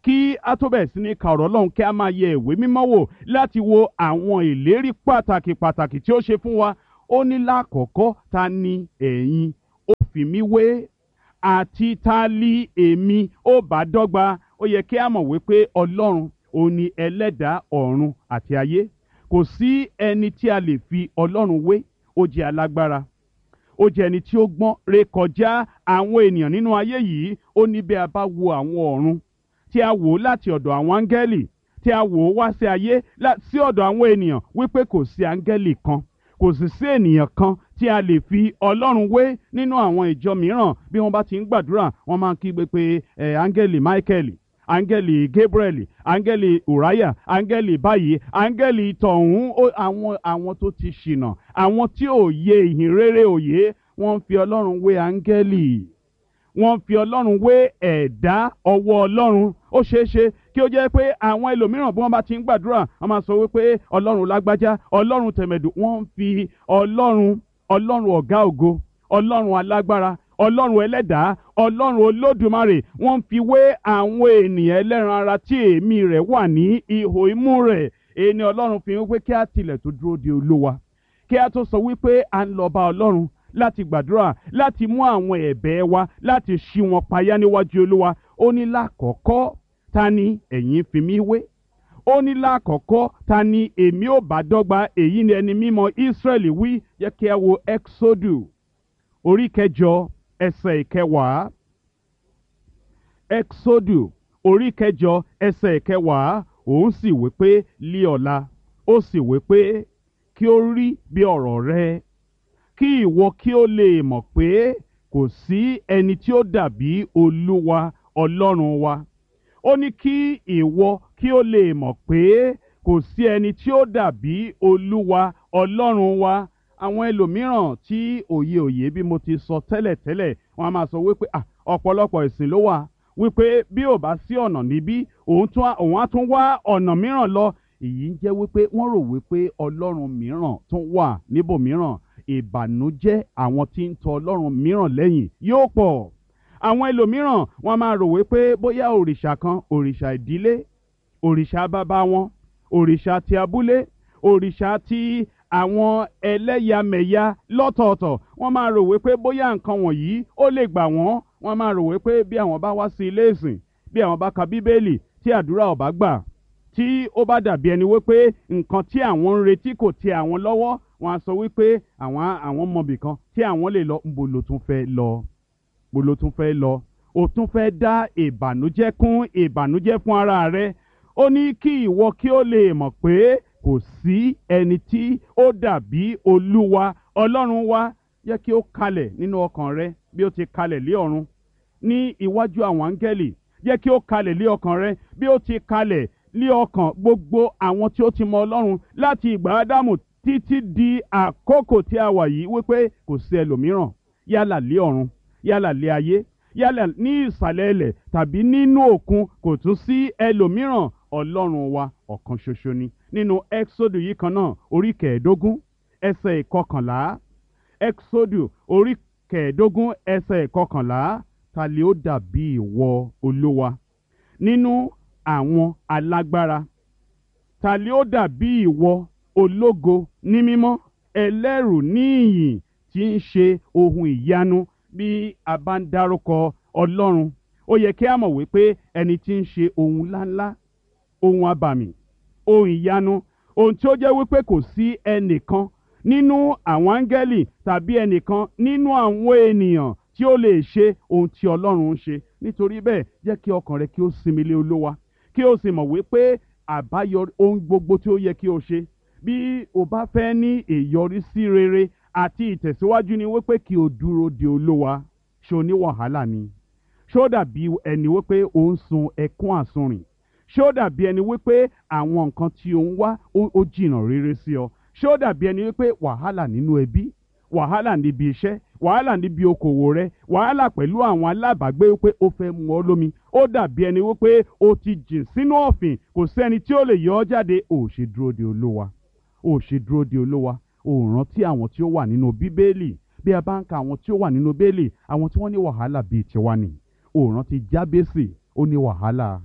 kí a tó bẹ̀rẹ̀ sí ní ka ọ̀rọ̀ Ọlọ́run kí a máa yẹ ìwé mímọ́ wò láti wo àwọn ìlérí pàtàkì tí ó ṣe fún wa. Ó ní lákọ̀ọ́kọ́, ta ni ẹ̀yin ó fi mí wé, àti ta li èmi ó bá dọ́gba. Ó yẹ kí a mọ̀ wípé Ọlọ́run òun ni ẹlẹ́dàá ọ̀run àti ayé. Kò sí ẹni tí a lè fi Ọlọ́run wé. Ó jẹ́ alágbára, ó jẹ́ ẹni tí ó gbọ́n rékọjá àwọn ènìyàn nínú ayé yìí. Ó ní bí a bá wo àwọn ọ̀run, tí a wò ó láti ọ̀dọ̀ àwọn áńgẹ́lì, tí a wò ó wá sí ayé sí ọ̀dọ̀ àwọn ènìyàn, wípé kò sí áńgẹ́lì kan, kò sì sí ènìyàn kan tí a lè fi Ọlọ́run wé. Nínú àwọn ìjọ mìíràn, bí wọ́n bá ti ń gbàdúrà, wọ́n máa ń kígbe pé áńgẹ́lì Michael, áńgẹ́lì Gabriel, áńgẹ́lì Uriah, áńgẹ́lì báyìí, áńgẹ́lì tọ̀hún. Àwọn tó ti ṣìnà, àwọn tí ò yé ìhìn rere òye, wọ́n ń fi Ọlọ́run wé áńgẹ́lì, wọ́n fi Ọlọ́run wé ẹ̀dá ọwọ́ Ọlọ́run. Ó ṣeéṣe kí ó jẹ́ pé àwọn ẹlòmíràn bí wọ́n bá ti ń gbàdúrà, wọ́n máa sọ wípé Ọlọ́run lágbájá, Ọlọ́run tẹ̀mẹ̀dù. Wọ́n ń fi Ọlọ́run ọ̀gá ògo, Ọlọ́run alágbára, Ọlọ́run ẹlẹ́dàá, Ọlọ́run olódùmarè, wọ́n ń fi wé àwọn ènìyàn ẹlẹ́ran ara tí èémí rẹ̀ wà ní ihò imú rẹ̀. Èyí ni Ọlọ́run fi wípé kí a tilẹ̀ tó dúró de Olúwa, kí a tó sọ wípé à ń lọ bá Ọlọ́run láti gbàdúrà, láti mú àwọn ẹ̀bẹ̀ wa, láti ṣí wọn payá níwájú Olúwa. Ó ní lákọ̀ọ́kọ́, ta ni ẹ̀yin fi mí wé? Ó ní lákọ̀ọ́kọ́, ta ni èmi ò bá dọ́gba? Èyí ni ẹni mímọ́ Ísírẹ́lì wí. Jẹ́ kí a wo Exodu orí 9 ẹsẹ̀ 9. Exodu orí 9 ẹsẹ̀ 9. Òun sì wí pé lí ọ̀la, ó sì wí pé kí ó rí bí ọ̀rọ̀ rẹ, kí ìwọ kí ó lè mọ̀ pé kò sí ẹni tí ó dàbí Olúwa Ọlọ́run wa. Ó ní kí ìwọ kí ó lè mọ̀ pé kò sí ẹni tí ó dàbí Olúwa Ọlọ́run wa. Àwọn ẹlòmíràn tí òye bí mo ti sọ tẹ́lẹ̀tẹ́lẹ̀, wọ́n á máa sọ wípé ọ̀pọ̀lọpọ̀ ìsìn ló wà, wípé bí ò bá sí ọ̀nà níbí, òun á tún wá ọ̀nà mìíràn lọ. Èyí ń jẹ́ wípé wọ́n rò wípé Ọlọ́run mìíràn tún wà níbòmíràn. Ìbànújẹ́ àwọn tí ń tọ Ọlọ́run mìíràn lẹ́yìn yóò pọ̀. Àwọn ẹlòmíràn wọ́n máa rò wípé bóyá òrìṣà kan, òrìṣà ìdílé, òrìṣà bàbá wọn, òrìṣà ti abúlé, òrìṣà ti àwọn ẹlẹ́yàmẹ̀yà lọ́tọ̀ọ̀tọ̀, wọ́n máa rò wípé bóyá nǹkan wọ̀nyí ó lè gbà wọ́n. Wọ́n máa rò wípé bí àwọn bá wá sí ilé ìsìn, bí àwọn bá ka Bíbélì, tí àdúrà ò bá gbà, tí ó bá dàbí ẹni wípé nǹkan tí àwọn ń retí kò tẹ́ àwọn lọ́wọ́, wọ́n á sọ wípé àwọn mọ̀bì kan tí àwọn lè lọ. Ńbo ló tún fẹ́ lọ? Ńbo ló tún fẹ́ lọ? O tún fẹ́ dá ìbànújẹ́ kún ìbànújẹ́ fún ara rẹ. Ó ní kí ìwọ kí ó lè mọ̀ pé kò sí ẹni tí ó dàbí Olúwa Ọlọ́run wa. Jẹ́ kí ó kalẹ̀ nínú ọkàn rẹ bí ó ti kalẹ̀ lé ọ̀run ní iwájú àwọn áńgẹ́lì. Jẹ́ kí ó kalẹ̀ lé ọkàn rẹ bí ó ti kalẹ̀ lé ọkàn gbogbo àwọn tí ó ti mọ Ọlọ́run láti ìgbà Ádámù títí di àkókò tí a wà yìí, wípé kò sí ẹlòmíràn, yálà lé ọ̀run, yálà lé ayé, yálà ní ìsàlẹ̀ ilẹ̀ tàbí nínú òkun, kò tún sí ẹlòmíràn. Ọlọ́run wa ọ̀kan ṣoṣo ni. Nínú Exodu yìí kan náà, orí 15 ẹsẹ̀ 11. Exodu orí 15 ẹsẹ̀ 11. Ta lè ó dàbí ìwọ Olúwa nínú àwọn alágbára? Ta lè ó dàbí ìwọ ológo ní mímọ́, ẹlẹ́rù ní ìyìn, tí ń ṣe ohun ìyanu? Bí a bá ń dárúkọ Ọlọ́run, ó yẹ kí a mọ̀ wípé ẹni tí ń ṣe ohun ńláńlá, ohun abàmì, ohun ìyanu, ohun tí ó jẹ́ wípé kò sí ẹnìkan nínú àwọn áńgẹ́lì tàbí ẹnìkan nínú àwọn ènìyàn tí ó lè ṣe ohun tí Ọlọ́run ń ṣe. Nítorí bẹ́ẹ̀, jẹ́ kí ọkàn rẹ kí ó sinmi lé Olúwa, kí ó sì mọ̀ wípé àbáyọ ohun gbogbo tí ó yẹ kí o ṣe, bí o bá fẹ́ ní ìyọrísí rere àti ìtẹ̀síwájú, ni wípé kí o dúró de Olúwa. Ṣé o ní wàhálà ni? Ṣé ó dàbí ẹni wípé o ń sun ẹkún àsunrìn? Ṣé ó dàbí ẹni wípé àwọn nǹkan tí o ń wá ó jìnnà rere sí ọ? Ṣé ó dàbí ẹni wípé wàhálà nínú ẹbí, wàhálà níbi iṣẹ́, wàhálà níbi okòwò rẹ, wàhálà pẹ̀lú àwọn alábàágbé wípé ó fẹ́ mu ọ lómi? Ó dàbí ẹni wípé o ti jìn sínú ọ̀fìn, kò sẹ́ni tí ó lè yọ ọ́ jáde. Ò ṣe dúró de Olúwa, ò ṣe dúró de Olúwa. Ò rántí àwọn tí ó wà nínú Bíbélì. Bí a bá ń ka àwọn tí ó wà nínú Bíbélì, àwọn tí wọ́n ní wàhálà bíi tiwa ni. Ò rántí Jábésì, ó ní wàhálà.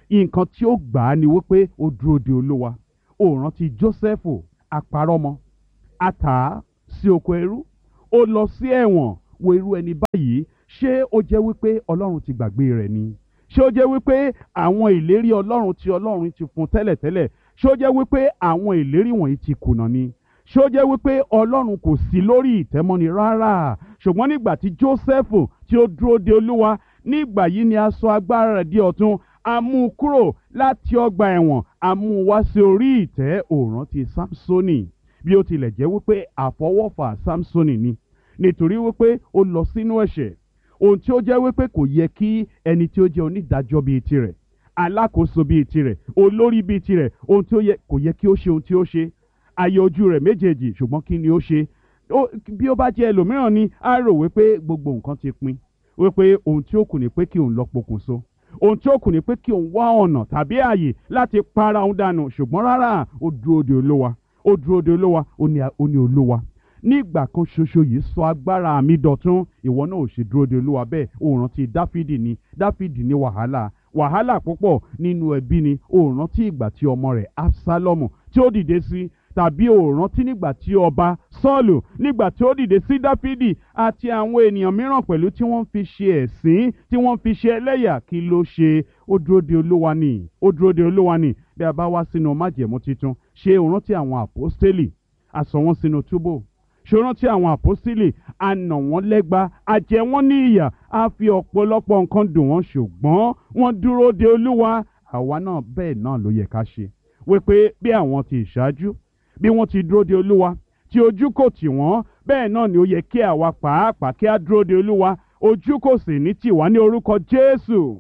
nǹkan tí ó gbà á ni wípé ó dúró de olúwa. Ó rántí Jósẹ́fù àparọ́mọ, a tà á sí oko ẹrú, ó lọ sí ẹ̀wọ̀n. Wo irú ẹni báyìí, ṣé ó jẹ́ wípé ọlọ́run ti gbàgbé rẹ̀ ni? Ṣé ó jẹ́ wípé àwọn ìlérí ọlọ́run tí ọlọ́run ti fún tẹ́lẹ̀tẹ́lẹ̀, ṣé ó jẹ́ wípé àwọn ìlérí wọ̀nyí ti kùnà ni? Ṣé ó jẹ́ wípé ọlọ́run kò sí lórí ìtẹ́mọ́ni rárá? Ṣùgbọ́n nígbà tí Jósẹ́fù tí ó dúró de olúwa, nígbà yìí ni a sọ agbára rẹ̀ di ọ̀tun. A mú un kúrò láti ọgbà ẹ̀wọ̀n, a mú un wá sí orí ìtẹ́. Ó rántí Sámsónì, bí ó tilẹ̀ jẹ́ wípé àfọwọ́fà Sámsónì ni, nítorí wípé ó lọ sínú ẹ̀ṣẹ̀. Ohun tí ó jẹ́ wípé kò yẹ kí ẹni tí ó jẹ́ onídàájọ́ bíi tirẹ̀, alákòóso bíi tirẹ̀, olórí bíi tirẹ̀, ohun tí ó yẹ kò yẹ kí ó ṣe ohun tí ó ṣe. Ayé ojú rẹ̀ méjèèjì, ṣùgbọ́n kí ni ó ṣe? Bí ó bá jẹ́ ẹlòmíràn ni, á rò wípé gbogbo nǹkan ti pin, wípé ohun tí ó kù ni pé kí òun lọ pokùnso, ohun tí ó kù ni pé kí òun wá ọ̀nà tàbí ààyè láti para òun dànù. Ṣùgbọ́n rárá, ó dúró de olúwa, ó dúró de olúwa, ó ní olúwa nígbà kan ṣoṣo yìí sọ agbára mi dọ̀tun. Ìwọ náà ò ṣe dúró de olúwa bẹ́ẹ̀. Ó rántí Dáfídì ni. Dáfídì ní wàhálà púpọ̀ nínú ẹbí ni. Ó rántí ìgbà tí ọmọ rẹ̀ Absalomu tí ó dìde sí, tàbí ó rántí nígbà tí ọba Sọ́ọ̀lù nígbà tí ó dìde sí Dáfídì àti àwọn ènìyàn mìíràn pẹ̀lú tí wọ́n fi ṣe ẹ̀sín, tí wọ́n fi ṣe ẹlẹ́yà. Kí ló ṣe? Ó dúró de olúwa ni. Ó dúró de olúwa ni. Bí a bá wá sínú májẹ̀mú titun, ṣé ó rántí àwọn àpọ́stélì? A sọ wọ́n sínú túbú. Ṣé ó rántí àwọn àpọ́stélì? A nà wọ́n lẹ́gba, a jẹ wọ́n ní ìyà, a fi ọ̀pọ̀lọpọ̀ nǹkan dùn wọ́n, ṣùgbọ́n wọ́n dúró de olúwa. Àwa náà bẹ́ẹ̀ náà ló yẹ ká ṣe, wípé bí àwọn ti ìṣáájú, bí wọ́n ti dúró de olúwa, tí ojú kò tì wọ́n, bẹ́ẹ̀ náà ni ó yẹ kí àwa pàápàá kí á dúró de olúwa. Ojú kò sì ní tì wá ní orúkọ Jésù.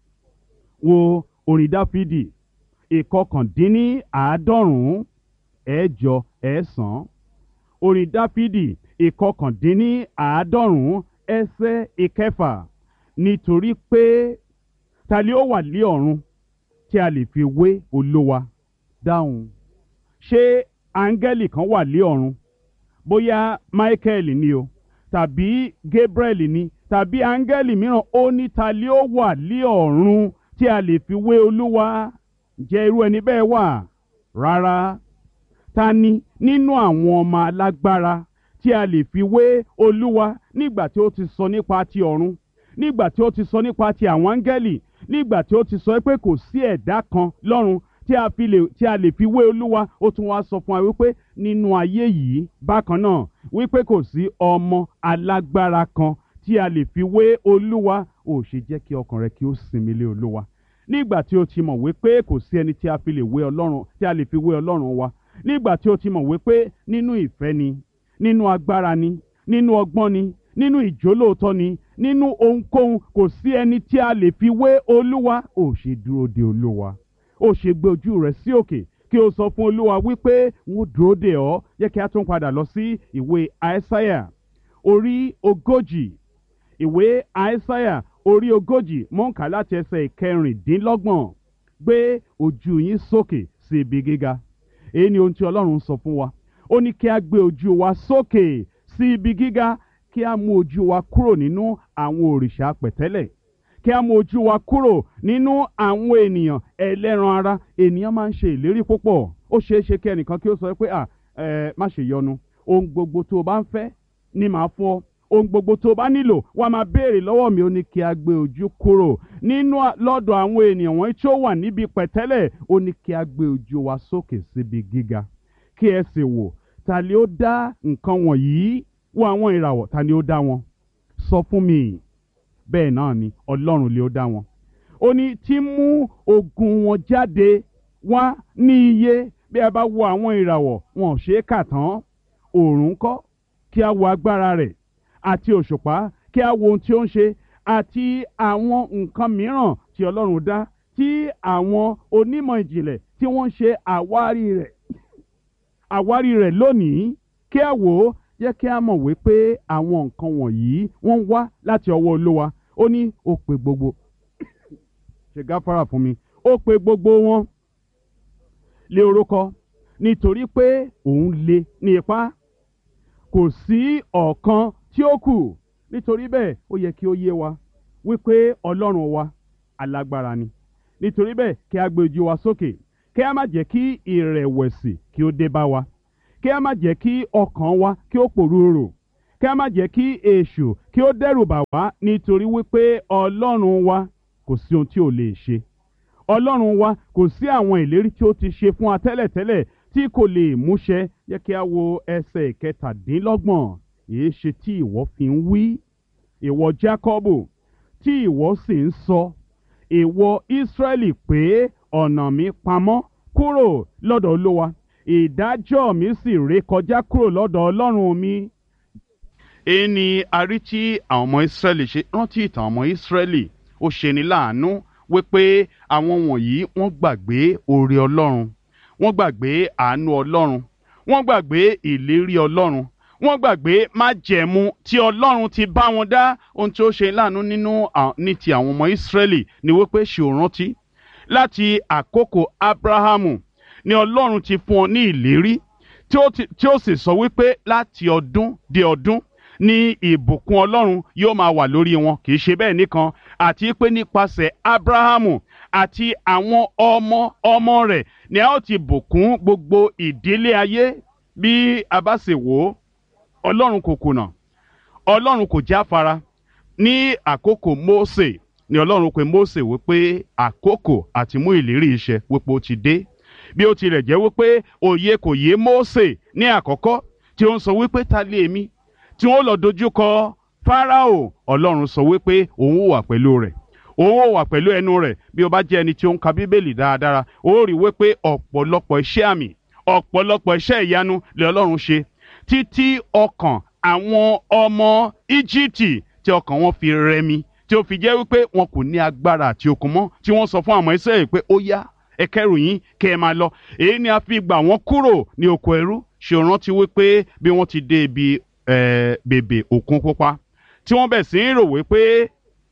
Wo orin Dáfídì ìkọkàndínní-àádọ́rùn-ún ẹ̀jọ ẹ̀sán. Orin Dáfídì ìkọkàndínní-àádọ́rùn-ún ẹsẹ̀ ìkẹfà. Nítorí pé ta ni ó wà ní ọ̀run tí a lè fi wé olúwa? Dáhùn. Ṣé áńgẹ́lì kan wà ní ọ̀run? Bóyá Michael ni o, tàbí Gabriel ni, tàbí áńgẹ́lì mìíràn. Ó ní ta ni ó wà ní ọ̀run tí a lè fi wé olúwa? Ǹjẹ́ irú ẹni bẹ́ẹ̀ wà? Rárá. Ta ni nínú àwọn ọmọ alágbára tí a lè fi wé olúwa? Nígbà tí ó ti sọ nípa ti ọ̀run, nígbà tí ó ti sọ nípa ti àwọn áńgẹ́lì, nígbà tí ó ti sọ pé kò sí ẹ̀dá kan lọ́run tí a lè fi wé olúwa, ó tún wá sọ fún wa wípé nínú ayé yìí bákan náà, wípé kò sí ọmọ alágbára kan tí a lè fi wé olúwa. Ó ṣe jẹ́ kí ọkàn rẹ kí ó sinmi lé olúwa. Nígbà tí ó ti mọ̀ wípé kò sí ẹni tí a lè fi wé ọlọ́run wa, nígbà tí ó ti mọ̀ wípé nínú ìfẹ́ ni, nínú agbára ni, nínú ọgbọ́n ni, nínú ìjólóòtọ́ ni, nínú ohunkóhun kò sí ẹni tí a lè fi wé olúwa. Ó ṣe dúró de olúwa. Ó ṣe gbé ojú rẹ̀ sí òkè kí o sọ fún olúwa wípé wọ́n dúró de ọ́. Jẹ́ kí a tún padà lọ sí ìwé Aísáyà orí ogójì. Ìwé Aísáyà orí ogójì, mò ń kà láti ẹsẹ̀ ìkẹrìndínlọ́gbọ̀n. Gbé ojú yín sókè sí ibi gíga. Èyí ni ohun tí Ọlọ́run sọ fún wa. Ó ní kí a gbé ojú wa sókè sí ibi gíga, kí a mú ojú wa kúrò nínú àwọn òrìṣà pẹ̀tẹ́lẹ̀, kí a mú ojú wa kúrò nínú àwọn ènìyàn ẹlẹ́ran ara. Ènìyàn máa ń ṣe ìlérí púpọ̀. Ó ṣeé ṣe kí ẹnìkan kí ó sọ pé má ṣe yọnu, ohun gbogbo tó o bá ń fẹ́ ni màá fún ọ, ohun gbogbo tó o bá nílò wàá máa béèrè lọ́wọ́ mi. Ó ní kí a gbé ojú kúrò lọ́dọ̀ àwọn ènìyàn wọ̀nyí tí ó wà níbi pẹ̀tẹ́lẹ̀. Ó ní kí a gbé ojú wa sókè síbi gíga, kí ẹ sì wò ta ni ó dá nǹkan wọ̀nyí. Wo àwọn ìràwọ̀, ta ni ó dá wọn? Sọ fún mi. Bẹ́ẹ̀ náà ni Ọlọ́run lé ó dá wọn. Ó ní tí mú ogun wọn jáde wá ní iye. Bí a bá wo àwọn ìràwọ̀, wọn ò ṣeé kà tán. Òòrùn ńkọ́? Kí a wo agbára rẹ̀. Àti òṣùpá, kí a wo ohun tí ó ń ṣe. Àti àwọn nǹkan mìíràn tí Ọlọ́run dá, tí àwọn onímọ̀ ìjìnlẹ̀ tí wọ́n ń ṣe àwárí rẹ̀ lónìí. Kí a wò ó, jẹ́ kí a mọ̀ wípé àwọn nǹkan wọ̀nyí wọ́n wá láti ọwọ́ olúwa. Ó ní ó pe gbogbo ṣe gáfárà fún mi. Ó pe gbogbo wọn lé orúkọ, nítorí pé òun lé ní ipá, kò sí ọ̀kan tí ó kù. Nítorí bẹ́ẹ̀ ó yẹ kí ó yé wa wípé Ọlọ́run wa alágbára ni. nítorí bẹ́ẹ̀ kí a gbé ojú wa sókè, kí a má jẹ́ kí ìrẹ̀wẹ̀sì kí ó dé bá wa, kí a má jẹ́ kí ọkàn wa kí ó pòrúurù, kí a má jẹ́ kí èṣù kí ó dẹ́rù bà wá, nítorí wípé Ọlọ́run wa kò sí ohun tí ò lè ṣe. Ọlọ́run wa kò sí àwọn ìlérí tí ó ti ṣe fún wa tẹ́lẹ̀tẹ́lẹ̀ tí kò lè múṣẹ. Jẹ́ kí a wo ẹsẹ̀ ìkẹtàdínlọ́gbọ̀n. Èé ṣe tí ìwọ fi ń wí, ìwọ Jákọ́bù, tí ìwọ sì ń sọ, ìwọ Ísírẹ́lì, pé ọ̀nà mi pamọ́ kúrò lọ́dọ̀ Olúwa, ìdájọ́ mi sì ré kọjá kúrò lọ́dọ̀ Ọlọ́run mi. Èyí ni a rí tí àwọn ọmọ Ísírẹ́lì ṣe. Rántí ìtàn ọmọ Ísírẹ́lì, ó ṣeni láàánú wípé àwọn wọ̀nyí wọ́n gbàgbé oore Ọlọ́run, wọ́n gbàgbé àánú Ọlọ́run, wọ́n gbàgbé ìlérí Ọlọ́run, wọ́n gbàgbé májẹ̀mú tí Ọlọ́run ti bá wọn dá. Ohun tí ó ṣe láàánú ní ti àwọn ọmọ Ísírẹ́lì ni wípé ṣé o rántí láti àkókò Ábúráhámù ni Ọlọ́run ti fún ọ ní ìlérí tí ó sì sọ wípé láti ọdún dé ọdún ní ìbùkún Ọlọ́run yóò máa wà lórí wọn. Kì í ṣe bẹ́ẹ̀ nìkan, àti pé nípasẹ̀ Ábúráhámù àti àwọn ọmọ rẹ̀ ni a ó ti bùkún gbogbo ìdílé ayé. Bí a bá sì wò ó, Ọlọ́run kò kùnà, Ọlọ́run kò jáfara. Ní àkókò Mósè ni Ọlọ́run pè Mósè wípé àkókò àti mú ìlérí iṣẹ́ wípé ó ti dé. Bí ó tilẹ̀ jẹ́ wípé òye kò yé Mósè ní àkọ́kọ́, tí ó ń sọ wípé ta lé èmi tí wọ́n lọ dojúkọ Fáráò, Ọlọ́run sọ wípé òun ó wà pẹ̀lú rẹ̀, òun ó wà pẹ̀lú ẹnu rẹ̀. Bí o bá jẹ́ ẹni tí ó ń ka Bíbélì dáradára, ó rí wípé ọ̀pọ̀lọpọ̀ iṣẹ́ àmì, ọ̀pọ̀lọpọ̀ iṣẹ́ ìyanu lè Ọlọ́run ṣe, títí ọkàn àwọn ọmọ Íjíbítì tí ọkàn wọn fi rẹmi, tí ó fi jẹ́ wípé wọn kò ní agbára àti okun mọ́, tí wọ́n sọ fún àwọn Ísírẹ́lì pé ó yá, ẹ kẹ́rù yín kẹ́ ẹ máa lọ. Èyí ni a fi gbà wọ́n kúrò ní oko ẹrú. Ṣé o rántí wípé bí wọ́n ti dé ibi bèbè Òkun Pupa, tí wọ́n bẹ̀ sí ń rò wípé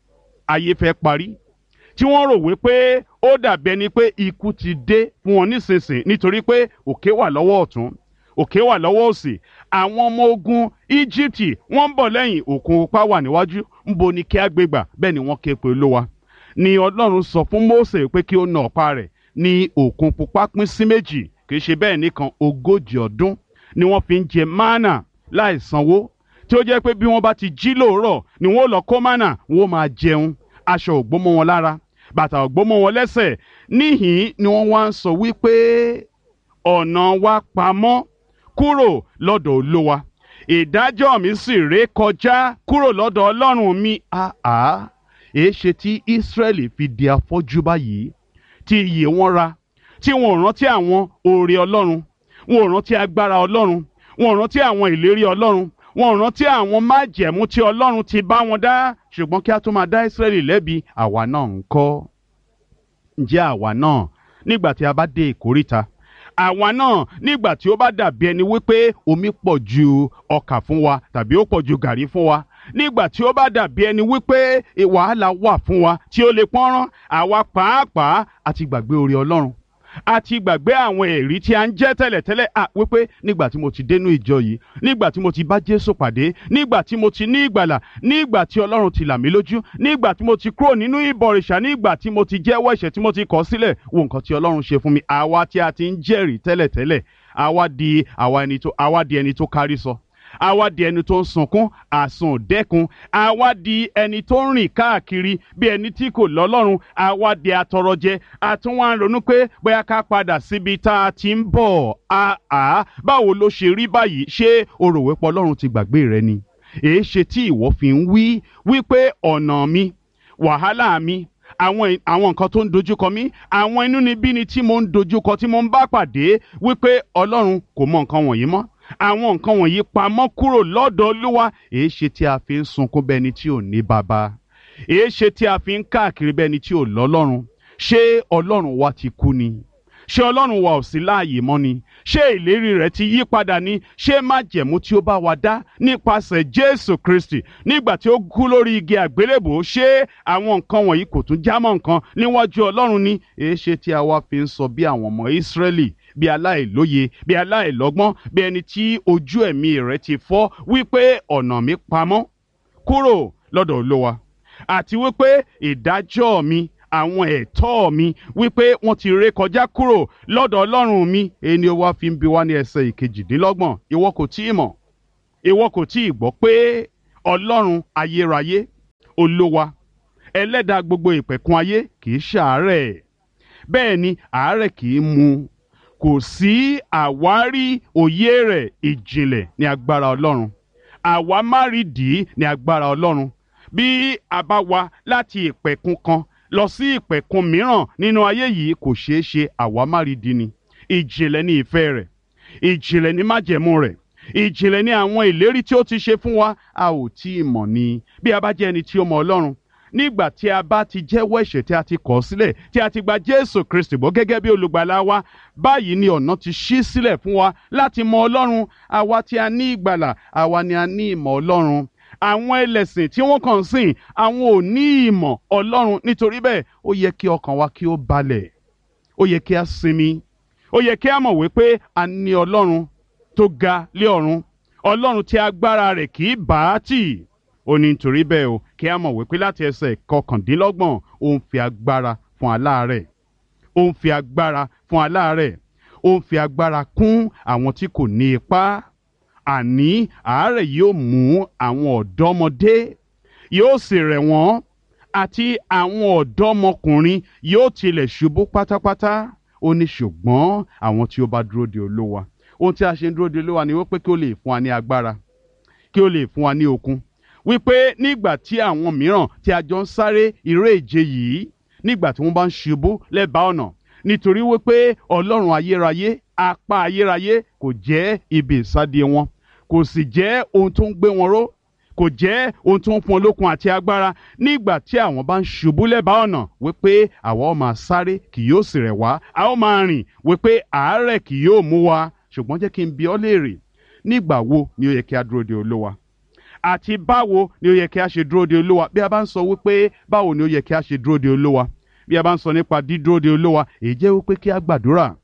ayé fẹ́ parí, tí wọ́n rò wípé ó dàbí ẹni pé ikú ti dé fún wọn nísinsìnyí, nítorí pé òkè wà lọ́wọ́ ọ̀tún, òkè wà lọ́wọ́ òsì. Àwọn ọmọ ogun Íjíbítì wọ́n ń bọ̀ lẹ́yìn, Òkun Pupa wà níwájú. Ńbo ni kí a gbé gbà? Bẹ́ẹ̀ ni wọ́n ké pe Olúwa. Ni Ọlọ́run sọ fún Mósè pé kí ó na ọ̀pá rẹ̀, ní Òkun Pupa pín sí méjì. Kì í ṣe bẹ́ẹ̀ nìkan, 40 ọdún ni wọ́n fi ń jẹ mánà láì sanwó, tí ó jẹ́ pé bí wọ́n bá ti jí lóòrọ̀ ni wọ́n lọ kó mánà, wọ́n máa jẹun. Aṣọ ò gbó mọ́ wọn lára, bàtà ò gbó mọ́ wọn lẹ́sẹ̀. Níhìn ni wọ́n wá ń sọ wípé ọ̀nà wa pamọ́ kúrò lọ́dọ̀ Olúwa, ìdájọ́ mi sì ré kọjá kúrò lọ́dọ̀ Ọlọ́run mi. Èé ṣe tí Ísírẹ́lì fi di afọ́jú báyìí, tí iyè wọn ra, tí wọn ò rántí àwọn oore Ọlọ́run, wọn ò rántí agbára Ọlọ́run, wọn ò rántí àwọn ìlérí Ọlọ́run, wọn ò rántí àwọn májẹ̀mú tí Ọlọ́run ti bá wọn dá. Ṣùgbọ́n kí a tó máa dá Ísírẹ́lì lẹ́bi, àwa náà ńkọ́? Ǹjẹ́ àwa náà nígbà tí a bá dé ìkóríta, àwa náà nígbà tí ó bá dàbí ẹni wípé omi pọ̀ ju ọkà fún wa tàbí ó pọ̀ ju gàrí fún wa, nígbà tí ó bá dàbí ẹni wípé wàhálà wà fún wa tí ó lè pọ́nrán, àwa pàápàá àti gbàgbé oore Ọlọ́run, àti gbàgbé àwọn ẹ̀rí tí a ń jẹ́ tẹ́lẹ̀tẹ́lẹ̀. Wípé nígbà tí mo ti dénú ìjọ yìí, nígbà tí mo ti bá Jésù pàdé, nígbà tí mo ti ní ìgbàlà, nígbà tí Ọlọ́run ti là mí lójú, nígbà tí mo ti kúrò nínú ìbọ̀rìṣà, nígbà tí mo ti jẹ́wọ́ ẹ̀ṣẹ̀ tí mo ti kọ̀ sílẹ̀, wo nǹkan tí Ọlọ́run ṣe fún mi. Àwa tí a ti ń jẹ́rìí tẹ́lẹ̀tẹ́lẹ̀, àwa di ẹni tó kárí sọ, àwa di ẹni tó ń sunkún àsundẹ́kun, àwa di ẹni tó ń rìn káàkiri bí ẹni tí kò lọ́lọ́run, àwa di atọrọjẹ, àtúnwá ń ronú pé bóyá ká padà síbi tá a ti ń bọ̀. Báwo ló ṣe rí báyìí? Ṣé o rò wípé Ọlọ́run ti gbàgbé rẹ ni? Èé ṣe tí ìwọ fi ń wípé ọ̀nà mi, wàhálà mi, àwọn nǹkan tó ń dojúkọ mí, àwọn inúnibíni tí mo ń dojúkọ, tí mo ń bá pàdé, wípé Ọlọ́run kò mọ nǹkan wọ̀nyí mọ́, àwọn nǹkan wọ̀nyí pamọ́ kúrò lọ́dọ̀ Olúwa. Èé ṣe tí a fi ń sunkún bẹ́ni tí ò ní baba? Èé ṣe tí a fi ń káàkiri bẹ́ni tí ò lọ́lọ́run? Ṣé Ọlọ́run wa ti kú ni? Ṣé Ọlọ́run wa ò sí láàyè mọ́ ni? Ṣé ìlérí rẹ̀ ti yí padà ni? Ṣé májẹ̀mú tí ó bá wa dá nípasẹ̀ Jésù Kristi nígbà tí ó kú lórí igi àgbélébùú, ṣé àwọn nǹkan wọ̀nyí kò tún jámọ́ nǹkan níwájú Ọlọ́run ni? Èé ṣe tí a wá fi ń sọ bí àwọn ọmọ Ísírẹ́lì, bí aláìlóye, bí aláìlọ́gbọ́n, bí ẹni tí ojú ẹ̀mí rẹ̀ ti fọ́, wípé ọ̀nà mi pamọ́ kúrò lọ́dọ̀ Olúwa, àti wípé ìdájọ́ mi àwọn ẹ̀tọ́ mi wípé wọ́n ti ré kọjá kúrò lọ́dọ̀ Ọlọ́run mi. Ẹni ó wá fi ń bi wá ní ẹsẹ̀ ìkejìdínlọ́gbọ̀n, ìwọ kò tí ì mọ̀, ìwọ kò tí ì gbọ́ pé Ọlọ́run ayérayé, Olúwa, ẹlẹ́dàá gbogbo ìpẹ̀kun ayé kì í ṣàárẹ̀, bẹ́ẹ̀ ni àárẹ̀ kì í mú, kò sí àwárí òye rẹ̀. Ìjìnlẹ̀ ní agbára Ọlọ́run, àwámárìdí ní agbára Ọlọ́run. Bí a bá wá láti ìpẹ̀kun kan lọ sí ìpẹ̀kun mìíràn nínú ayé yìí, kò ṣeé ṣe, àwámárìdí ni. Ìjìnlẹ̀ ní ìfẹ́ rẹ̀, ìjìnlẹ̀ ní májẹ̀mú rẹ̀, ìjìnlẹ̀ ní àwọn ìlérí tí ó ti ṣe fún wa. A ò tí ì mọ̀ ni. Bí a bá jẹ́ ẹni tí ó mọ Ọlọ́run, nígbà tí a bá ti jẹ́wọ́ ẹ̀ṣẹ̀ tí a ti kọ̀ sílẹ̀, tí a ti gba Jésù Kristi gbọ́ gẹ́gẹ́ bí olùgbàlà wa, báyìí ni ọ̀nà ti ṣí sílẹ̀ fún wa láti mọ Ọlọ́run. Àwa tí a ní ìgbàlà, àwa ni a ní ìmọ̀ Ọlọ́run. Àwọn ẹlẹ́sìn tí wọ́n kàn sìn, àwọn ò ní ìmọ̀ Ọlọ́run. Nítorí bẹ́ẹ̀, ó yẹ kí ọkàn wa kí ó balẹ̀, ó yẹ kí a sinmi, ó yẹ kí a mọ̀ wípé a ní Ọlọ́run tó ga lé ọ̀run, Ọlọ́run tí agbára rẹ̀ kì í bá a tì. Ó ní nítorí bẹ́ẹ̀ o, kí a mọ̀ wípé láti ẹsẹ̀ kọkàndínlọ́gbọ̀n, ó ń fi agbára fún aláàárẹ̀, ó ń fi agbára fún aláàárẹ̀, ó ń fi agbára kún àwọn tí kò ní ipá. Àní àárẹ̀ yóò mú àwọn ọ̀dọ́mọdé, yóò sì rẹ̀ wọ́n, àti àwọn ọ̀dọ́mọkùnrin yóò tilẹ̀ ṣubú pátápátá. Ó ní ṣùgbọ́n àwọn tí ó bá dúró de Olúwa. Ohun tí a ṣe ń dúró de Olúwa ni wípé kí ó lè fún wa ní agbára, kí ó lè fún wa ní okun. Wípé nígbà tí àwọn mìíràn tí a jọ ń sáré eré ìje yìí, nígbà tí wọ́n bá ń ṣubú lẹ́bàá ọ̀nà, nítorí wípé Ọlọ́run ayérayé, apá ayérayé kò jẹ́ ibi ìsádi wọn, kò sì jẹ́ ohun tó ń gbé wọn ró, kò jẹ́ ohun tó ń fún olókun àti agbára. Nígbà tí àwọn bá ń ṣubú lẹ́bàá ọ̀nà, wípé àwa ó máa sáré kì yóò sì rẹ̀ wá, a ó máa rìn wípé àárẹ̀ kì yóò mú wa. Ṣùgbọ́n jẹ́ kí n bi ọ́ léèrè, nígbà wo ni ó yẹ kí a dúró de Olúwa? Àti báwo ni ó yẹ kí a ṣe dúró de Olúwa? Bí a bá ń sọ wípé báwo ni ó yẹ kí a ṣe dúró de Olúwa, bí a bá ń sọ nípa dídúró de Olúwa, èyí jẹ́ wípé kí a gbàdúrà,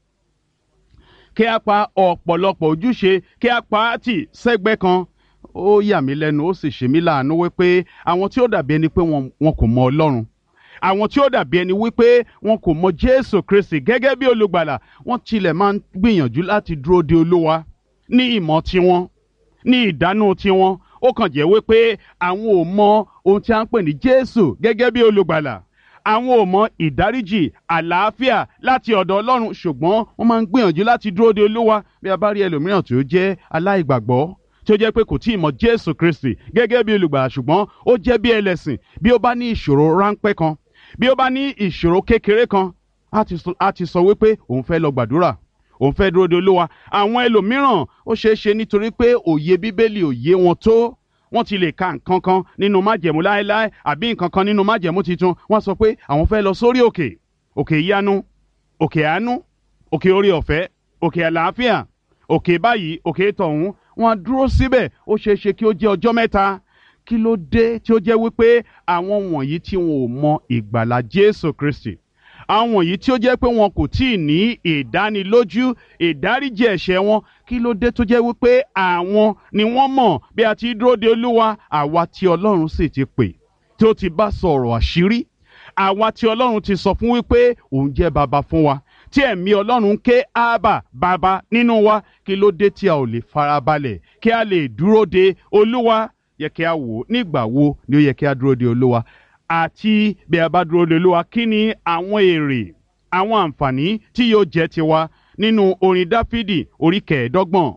kí a pa ọ̀pọ̀lọpọ̀ ojúṣe, kí a pa á tì sẹ́gbẹ́ kan. Ó yà mí lẹ́nu, ó sì ṣe mí láàánú wípé àwọn tí ó dàbí ẹni pé wọn kò mọ Ọlọ́run, àwọn tí ó dàbí ẹni wípé wọn kò mọ Jésù Kristi gẹ́gẹ́ bí olùgbàlà, wọ́n tilẹ̀ máa ń gbìyànjú láti dúró de Olúwa ní ìmọ̀ tiwọn, ní ìdánù tiwọn. Ó kàn jẹ́ wípé àwọn ò mọ ohun tí a ń pè ní Jésù gẹ́gẹ́ bí olùgbàlà. Àwọn ò mọ ìdáríjì, àlàáfíà láti ọ̀dọ̀ Ọlọ́run, ṣùgbọ́n wọ́n máa ń gbìyànjú láti dúró de Olúwa. Bí a bá rí ẹlòmíràn tí ó jẹ́ aláìgbàgbọ́, tí ó jẹ́ pé kò tí ì mọ Jésù Kristi gẹ́gẹ́ bí olùgbàlà, ṣùgbọ́n ó jẹ́ bí ẹlẹ́sìn, bí ó bá ní ìṣòro ráńpẹ́ kan, bí ó bá ní ìṣòro kékeré kan, á ti sọ wípé òun fẹ́ lọ gbàdúrà, òun fẹ́ dúró de Olúwa. Àwọn ẹlòmíràn ó ṣeé ṣe nítorí pé òye Bíbélì ò yé wọn tó, wọ́n ti lè ka nǹkan kan nínú májẹ̀mú láéláé àbí nǹkan kan nínú májẹ̀mú titun. Wọ́n sọ pé àwọn fẹ́ lọ sórí òkè, òkè ìyanu, òkè àánú, òkè orí ọ̀fẹ́, òkè àlàáfíà, òkè báyìí, òkè tọ̀hún. Wọ́n dúró síbẹ̀, ó ṣeé ṣe kí ó jẹ́ ọjọ́ mẹ́ta. Kí ló dé tí ó jẹ́ wípé àwọn wọ̀nyí tí wọn ò mọ ìgbàlà Jésù Kristi, àwọn wọ̀nyí tí ó jẹ́ pé wọn kò tí ì ní ìdánilójú ìdáríjì ẹ̀ṣẹ̀ wọn, kí ló dé tó jẹ́ wípé àwọn ni wọ́n mọ̀ bí a ti dúró de Olúwa? Àwa tí Ọlọ́run sì ti pè, tí ó ti bá sọ̀rọ̀ àṣírí, àwa tí Ọlọ́run ti sọ fún wípé òun jẹ́ baba fún wa, tí ẹ̀mí Ọlọ́run ké ábà baba nínú wa, kí ló dé tí a ò lè farabalẹ̀ kí a lè dúró de Olúwa? Yẹ kí a wò nígbà wo ni ó yẹ kí a dúró de Olúwa, àti bí a bá dúró de Olúwa, kí ni àwọn èrè, àwọn àǹfààní tí yóò jẹ́ tiwa. Nínú orin Dáfídì orí kẹẹ̀ẹ́dọ́gbọ̀n,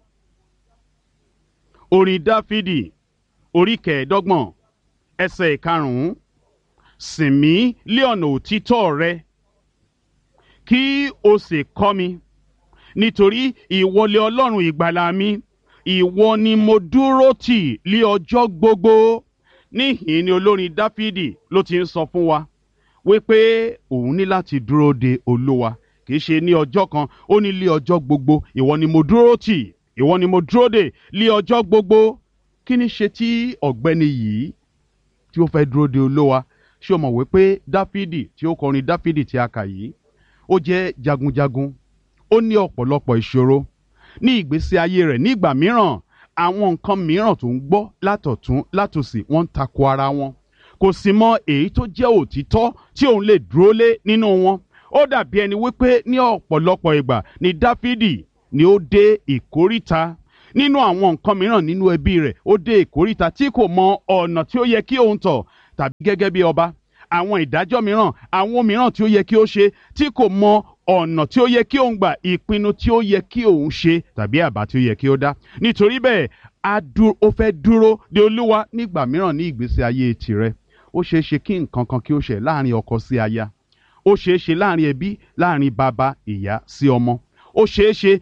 orin Dáfídì orí kẹẹ̀ẹ́dọ́gbọ̀n ẹsẹ̀ ìkarùn-ún, sìn mí lé ọ̀nà òtítọ́ rẹ, kí o sì kọ́ mi, nítorí ìwọ lé Ọlọ́run ìgbàlà mi, ìwọ ni mo dúró tì lé ọjọ́ gbogbo. Níhìn ni olórin Dáfídì ló ti ń sọ fún wa wípé òun ní láti dúró de Olúwa, kì í ṣe ní ọjọ́ kan, ó ní lé ọjọ́ gbogbo. Ìwọ ni mo dúró tì, ìwọ ni mo dúró de lé ọjọ́ gbogbo. Kí ni ṣe tí ọ̀gbẹ́ni yìí tí ó fẹ́ dúró de Olúwa? Ṣé o mọ̀ wípé Dáfídì tí ó kọrin Dáfídì tí a kà yìí, ó jẹ́ jagunjagun, ó ní ọ̀pọ̀lọpọ̀ ìṣòro ní ìgbésí ayé rẹ̀. Nígbà mìíràn àwọn nǹkan mìíràn tó ń gbọ́ látọ̀tún látòsì wọ́n ń tako ara wọn, kò sì mọ èyí tó jẹ́ òtítọ́ tí òun lè dúró lé nínú wọn. Ó dàbí ẹni wípé ní ọ̀pọ̀lọpọ̀ ìgbà ni Dáfídì ni ó dé ìkóríta nínú àwọn nǹkan mìíràn nínú ẹbí rẹ̀. Ó dé ìkóríta tí kò mọ ọ̀nà tí ó yẹ kí òun tọ̀, tàbí gẹ́gẹ́ bí ọba àwọn ìdájọ́ mìíràn, àwọn mìíràn tí ó yẹ kí ó ṣe tí kò mọ ọ̀nà tí ó yẹ kí òun gbà, ìpinnu tí ó yẹ kí òun ṣe tàbí àbá tí ó yẹ kí ó dá. Nítorí bẹ́ẹ̀ ó fẹ́ dúró de Olúwa. Nígbà mìíràn ní ìgbésí ayé tirẹ̀, ó ṣeé ṣe kí nǹkan kan kí ó ṣe láàrin ọkọ sí aya, ó ṣeé ṣe láàrin ẹbí, láàrin bàbá ìyá sí ọmọ, ó ṣeé ṣe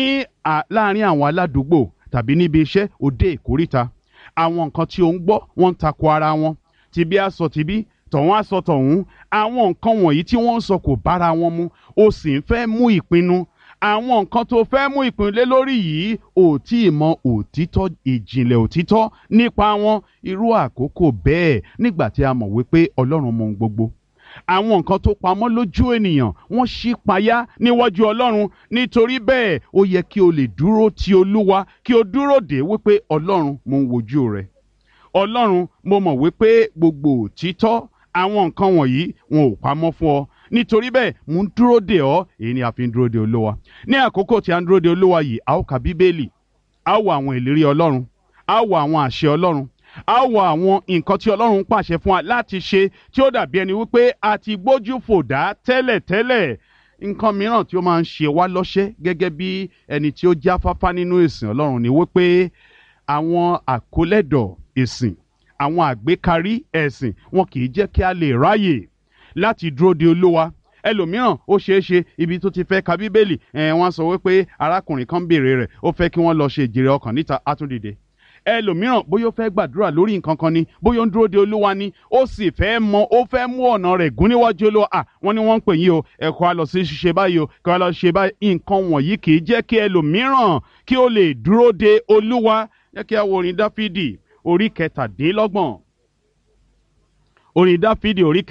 láàrin àwọn aládùúgbò tàbí níbi iṣẹ́. Ó dé ìkóríta, àwọn nǹkan tí ó ń gbọ́ wọ́n ń tako ara wọn, tìbí á sọ tìbí, tọ̀hún á sọ tọ̀hún. Àwọn nǹkan wọ̀nyí tí wọ́n ń sọ kò bára wọn mu, ó sì ń fẹ́ mú ìpinnu. Àwọn nǹkan tó fẹ́ mú ìpinnu lé lórí yìí ò tí ì mọ òtítọ́, ìjìnlẹ̀ òtítọ́ nípa wọn. Irú àkókò bẹ́ẹ̀, nígbà tí a mọ̀ wípé Ọlọ́run mọ ohun gbogbo, àwọn nǹkan tó pamọ́ lójú ènìyàn wọ́n ṣí payá níwájú Ọlọ́run. Nítorí bẹ́ẹ̀ ó yẹ kí o lè dúró ti Olúwa, kí o dúró dè wípé Ọlọ́run, mo ń wojú rẹ. Ọlọ́run, mo mọ̀ wípé gbogbo òtítọ́ àwọn nǹkan wọ̀nyí wọn ò pamọ́ fún ọ. Nítorí bẹ́ẹ̀ mo ń dúró dè ọ́. Èyí ni a fi ń dúró dè Olúwa. Ní àkókò tí a ń dúró dè Olúwa yìí, a ó ka Bíbélì, a ó wo àwọn ìlérí Ọlọ́run, a ó wo àwọn àṣẹ Ọlọ́run, a ó wo àwọn nǹkan tí Ọlọ́run pàṣẹ fún wa láti ṣe, tí ó dàbí ẹni wípé a ti gbójú fò dá tẹ́lẹ̀tẹ́lẹ̀. Nǹkan mìíràn tí ó máa ń ṣe wá lọ́ṣẹ́ gẹ́gẹ́ bí ẹni tí ó jáfáfá nínú ìsìn Ọlọ́run ni wípé àwọn àkólẹ́dọ̀ ìsìn, àwọn àgbékarí ẹ̀sìn, wọn kì í jẹ́ kí a lè ráyè láti dúró de Olúwa. Ẹlòmíràn ó ṣeé ṣe ibi tó ti fẹ́ ka Bíbélì, wọ́n sọ wípé arákùnrin kan béèrè rẹ̀, ó fẹ́ kí wọ́n lọ ṣe ìjèrè ọkàn níta, á tún dìde. Ẹlòmíràn bóyá ó fẹ́ gbàdúrà lórí nǹkan kan ni, bóyá ó ń dúró de Olúwa ni, ó sì fẹ́ mú ọ̀nà rẹ̀ gún níwájú Olúwa. Wọ́n ní wọ́n ń pè yín o, ẹ kó a lọ sí ṣíṣe báyìí o, kó a lọ ṣe báyìí. Nǹkan wọ̀nyí kì í jẹ́ kí ẹlòmíràn kí ó lè dúró de Olúwa. Jẹ́ kí a wo orin Dáfídì orí 17. Orin Dáfídì orí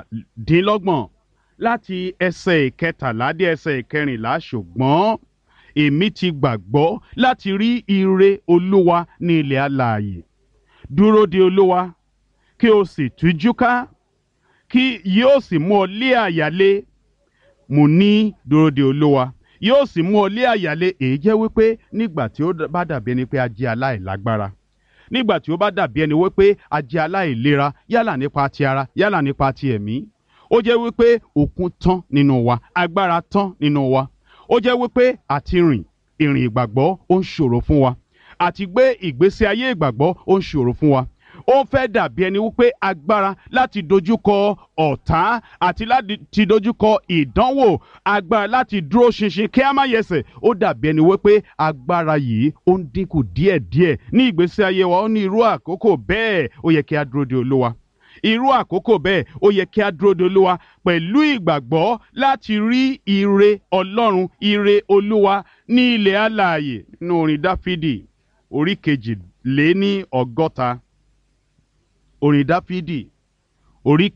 17 láti ẹsẹ̀ 13 dé ẹsẹ̀ 14. Ṣùgbọ́n èmi ti gbàgbọ́ láti rí ire Olúwa ní ilẹ̀ alààyè. Dúró de Olúwa kí o sì tújú ká, kí yóò sì mú ọ lé àyà le. Mo ní dúró de Olúwa, yóò sì mú ọ lé àyà le. Èyí jẹ́ wípé nígbà tí ó bá dàbí ẹni pé a jẹ́ aláìlágbára, nígbà tí ó bá dàbí ẹni wípé a jẹ́ aláìlera, yálà nípa ti ara, yálà nípa ti ẹ̀mí, ó jẹ́ wípé okun tán nínú wa, agbára tán nínú wa. Ó jẹ́ wípé àti ìrìn ìgbàgbọ́ ó ń ṣòro fún wa, àti gbé ìgbésí ayé ìgbàgbọ́ ó ń ṣòro fún wa. Ó fẹ́ dàbí ẹni wípé agbára láti dojúkọ ọ̀tá àti láti dojúkọ ìdánwò, agbára láti dúró ṣinṣin kí a má yẹsẹ̀, ó dàbí ẹni wípé agbára yìí ó ń dínkù díẹ̀díẹ̀ ní ìgbésí ayé wa. Ó ní irú àkókò bẹ́ẹ̀ ó yẹ kí a dúró de Olúwa. Irú àkókò bẹ́ẹ̀ ó yẹ kí a dúró de Olúwa pẹ̀lú ìgbàgbọ́ láti rí ire Ọlọ́run, ire Olúwa ní ilẹ̀ alààyè. Nínú orin Dáfídì orí 62. Orin Dáfídì orí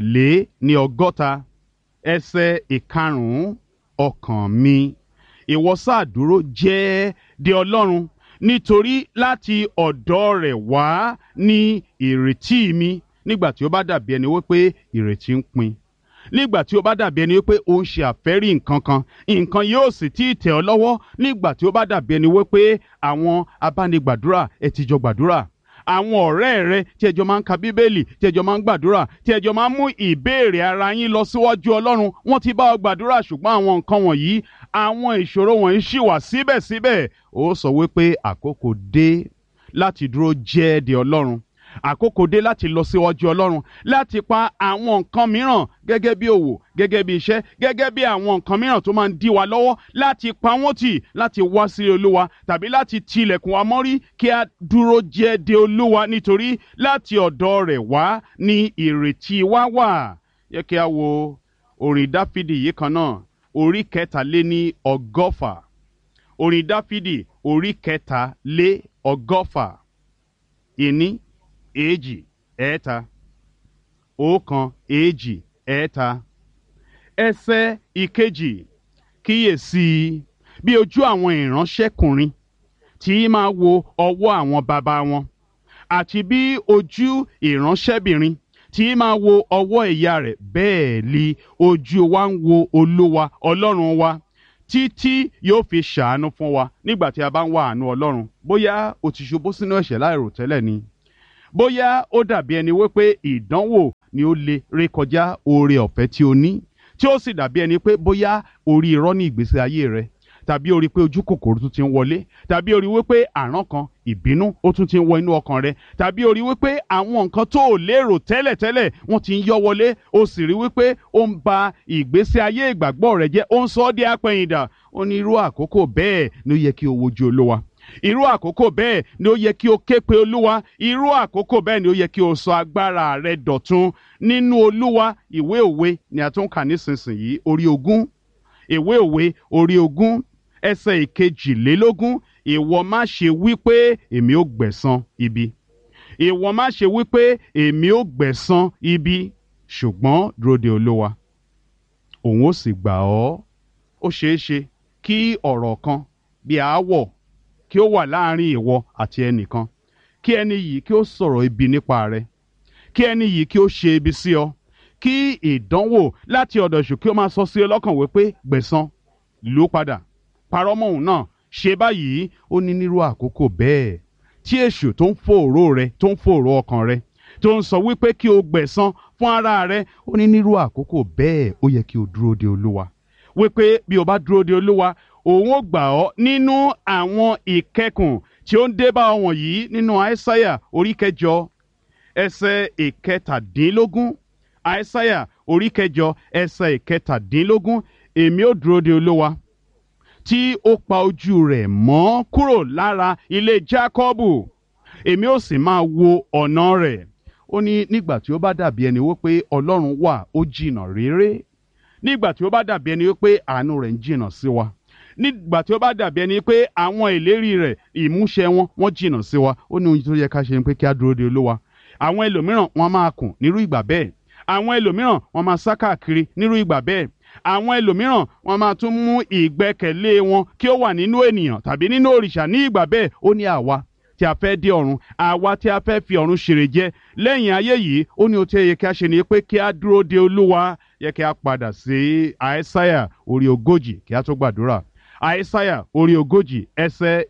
62 ẹsẹ̀ 5. Ọkàn mi, ìwọ sáà dúró jẹ́ de Ọlọ́run, nítorí láti ọ̀dọ̀ rẹ̀ wá ní ìrètí mi. Nígbà tí ó bá dàbí ẹni wípé ìrètí ń pin, nígbà tí ó bá dàbí ẹni wípé ó ń ṣe àfẹ́rí nǹkan kan, nǹkan yóò sì tí ì tẹ̀ ọ́ lọ́wọ́. Nígbà tí ó bá dàbí ẹni wípé àwọn abánigbàdúrà ẹ ti jọ gbàdúrà, àwọn ọ̀rẹ́ rẹ tí ẹjọ́ máa ń ka Bíbélì, tí ẹjọ́ máa ń gbàdúrà, tí ẹjọ́ máa ń mú ìbéèrè ara yín lọ síwájú Ọlọ́run, wọ́n ti bá ọ gbàdúrà, ṣùgbọ́n àwọn nǹkan wọ̀nyí, àwọn ìṣòro wọ̀nyí ṣì wà síbẹ̀síbẹ̀. Ó sọ wípé àkókò dé láti dúró jẹ́ de Ọlọ́run. Àkókò dé láti lọ síwájú Ọlọ́run, láti pa àwọn nǹkan mìíràn gẹ́gẹ́ bí òwò, gẹ́gẹ́ bí iṣẹ́, gẹ́gẹ́ bí àwọn nǹkan mìíràn tó máa ń dí wa lọ́wọ́, láti pa wọ́n tì, láti wá sí Olúwa, tàbí láti tilẹ̀kùn wa mọ́rí kí a dúró jẹ́ de Olúwa, nítorí láti ọ̀dọ̀ rẹ̀ wá ní ìrètí wa wà. Yẹ kí a wo orin Dáfídì yìí kan náà, orí 140. Orin Dáfídì orí 140. 1, 2, 3, 1, 2, 3. Ẹsẹ̀ 2. Kíyèsí bí ojú àwọn ìránṣẹ́kùnrin tí máa wo ọwọ́ àwọn baba wọn, àti bí ojú ìránṣẹ́bìnrin tí máa wo ọwọ́ ìyá rẹ̀, bẹ́ẹ̀ li ojú wa ń wo Olúwa Ọlọ́run wa títí yóò fi ṣàánú fún wa nígbà tí a bá ń wá àánú Ọlọ́run. Bóyá o ti ṣubú sínú ẹ̀ṣẹ̀ láìròtẹ́lẹ̀ ni, bóyá ó dàbí ẹni wípé ìdánwò ni ó lè rékọjá oore ọ̀fẹ́ tí o ní, tí ó sì dàbí ẹni pé bóyá orí irọ́ ní ìgbésí ayé rẹ, tàbí orí pé ojú kòkòrò tún ti ń wọlé, tàbí orí wípé àrán kan, ìbínú ó tún ti ń wọ inú ọkàn rẹ, tàbí orí wípé àwọn nǹkan tó ò lérò tẹ́lẹ̀tẹ́lẹ̀ wọ́n ti ń yọ wọlé, ó sì rí wípé ó ń ba ìgbésí ayé ìgbàgbọ́ rẹ jẹ́, ó ń sọ ọ́ di apẹ̀yìndà. Ó ní irú àkókò bẹ́ẹ̀ ni ó yẹ kí o wojú Olúwa. Irú àkókò bẹ́ẹ̀ ni ó yẹ kí o ké pe Olúwa. Irú àkókò bẹ́ẹ̀ ni ó yẹ kí o sọ agbára rẹ dọ̀tun nínú Olúwa. Ìwé Òwe ni a tún kà nísinsìnyí, orí 20. Ìwé Òwe orí 20 ẹsẹ̀ 22. Ìwọ má ṣe wí pé èmi ó gbẹ̀san ibi. Ìwọ má ṣe wí pé èmi ó gbẹ̀san ibi, ṣùgbọ́n dúró de Olúwa, òun ó sì gbà ọ́. Ó ṣeé ṣe kí ọ̀rọ̀ kan bí aáwọ̀ kí ó wà láàrin ìwọ àti ẹnìkan, kí ẹni yìí kí ó sọ̀rọ̀ ibi nípa rẹ, kí ẹni yìí kí ó ṣe ibi sí ọ, kí ìdánwò láti ọ̀dọ̀ èṣù kí ó máa sọ sí ọ lọ́kàn wípé gbẹ̀san, lù ú padà, parọ́ mọ́ òun náà, ṣe báyìí. Ó ní nírú àkókò bẹ́ẹ̀ tí èṣù tó ń fòòró rẹ, tó ń fòòró ọkàn rẹ, tó ń sọ wípé kí o gbẹ̀san fún ara rẹ, ó ní nírú àkókò bẹ́ẹ̀ ó yẹ kí o dúró de Olúwa, wípé bí o bá dúró de Olúwa, òun ó gbà ọ́ nínú àwọn ìkẹkùn tí ó ń dé bá ọ wọ̀nyí nínú Aísáyà orí 9 ẹsẹ̀ 17. Aísáyà orí 9 ẹsẹ̀ 17. Èmi ó dúró de Olúwa tí ó pa ojú rẹ̀ mọ́ kúrò lára ilé Jákọ́bù, èmi ó sì máa wo ọ̀nà rẹ̀. Ó ní nígbà tí ó bá dàbí ẹni wípé Ọlọ́run wà ó jìnnà réré, nígbà tí ó bá dàbí ẹni wípé àánú rẹ̀ ń jìnnà sí wa, nígbà tí ó bá dàbí ẹni pé àwọn ìlérí rẹ̀ ìmúṣẹ wọ́n jìnnà sí wa, ó ní ohun tó yẹ ká ṣe ni pé kí á dúró de Olúwa. Àwọn ẹlòmíràn wọ́n máa kùn nírú ìgbà bẹ́ẹ̀, àwọn ẹlòmíràn wọ́n máa sá káàkiri nírú ìgbà bẹ́ẹ̀, àwọn ẹlòmíràn wọ́n máa tún mú ìgbẹ́kẹ̀lé wọn kí ó wà nínú ènìyàn tàbí nínú òrìṣà ní ìgbà bẹ́ẹ̀. Ó ní àwa tí a fẹ́ dé ọ̀run, àwa tí a fẹ́ fi ọ̀run ṣèrè jẹ lẹ́yìn ayé yìí, ó ní ohun tí ó yẹ kí a ṣe ni pé kí á dúró de Olúwa. Yẹ kí a padà sí Aísáyà orí 40 kí a tó gbàdúrà. Aísáyà orí 40 ẹsẹ̀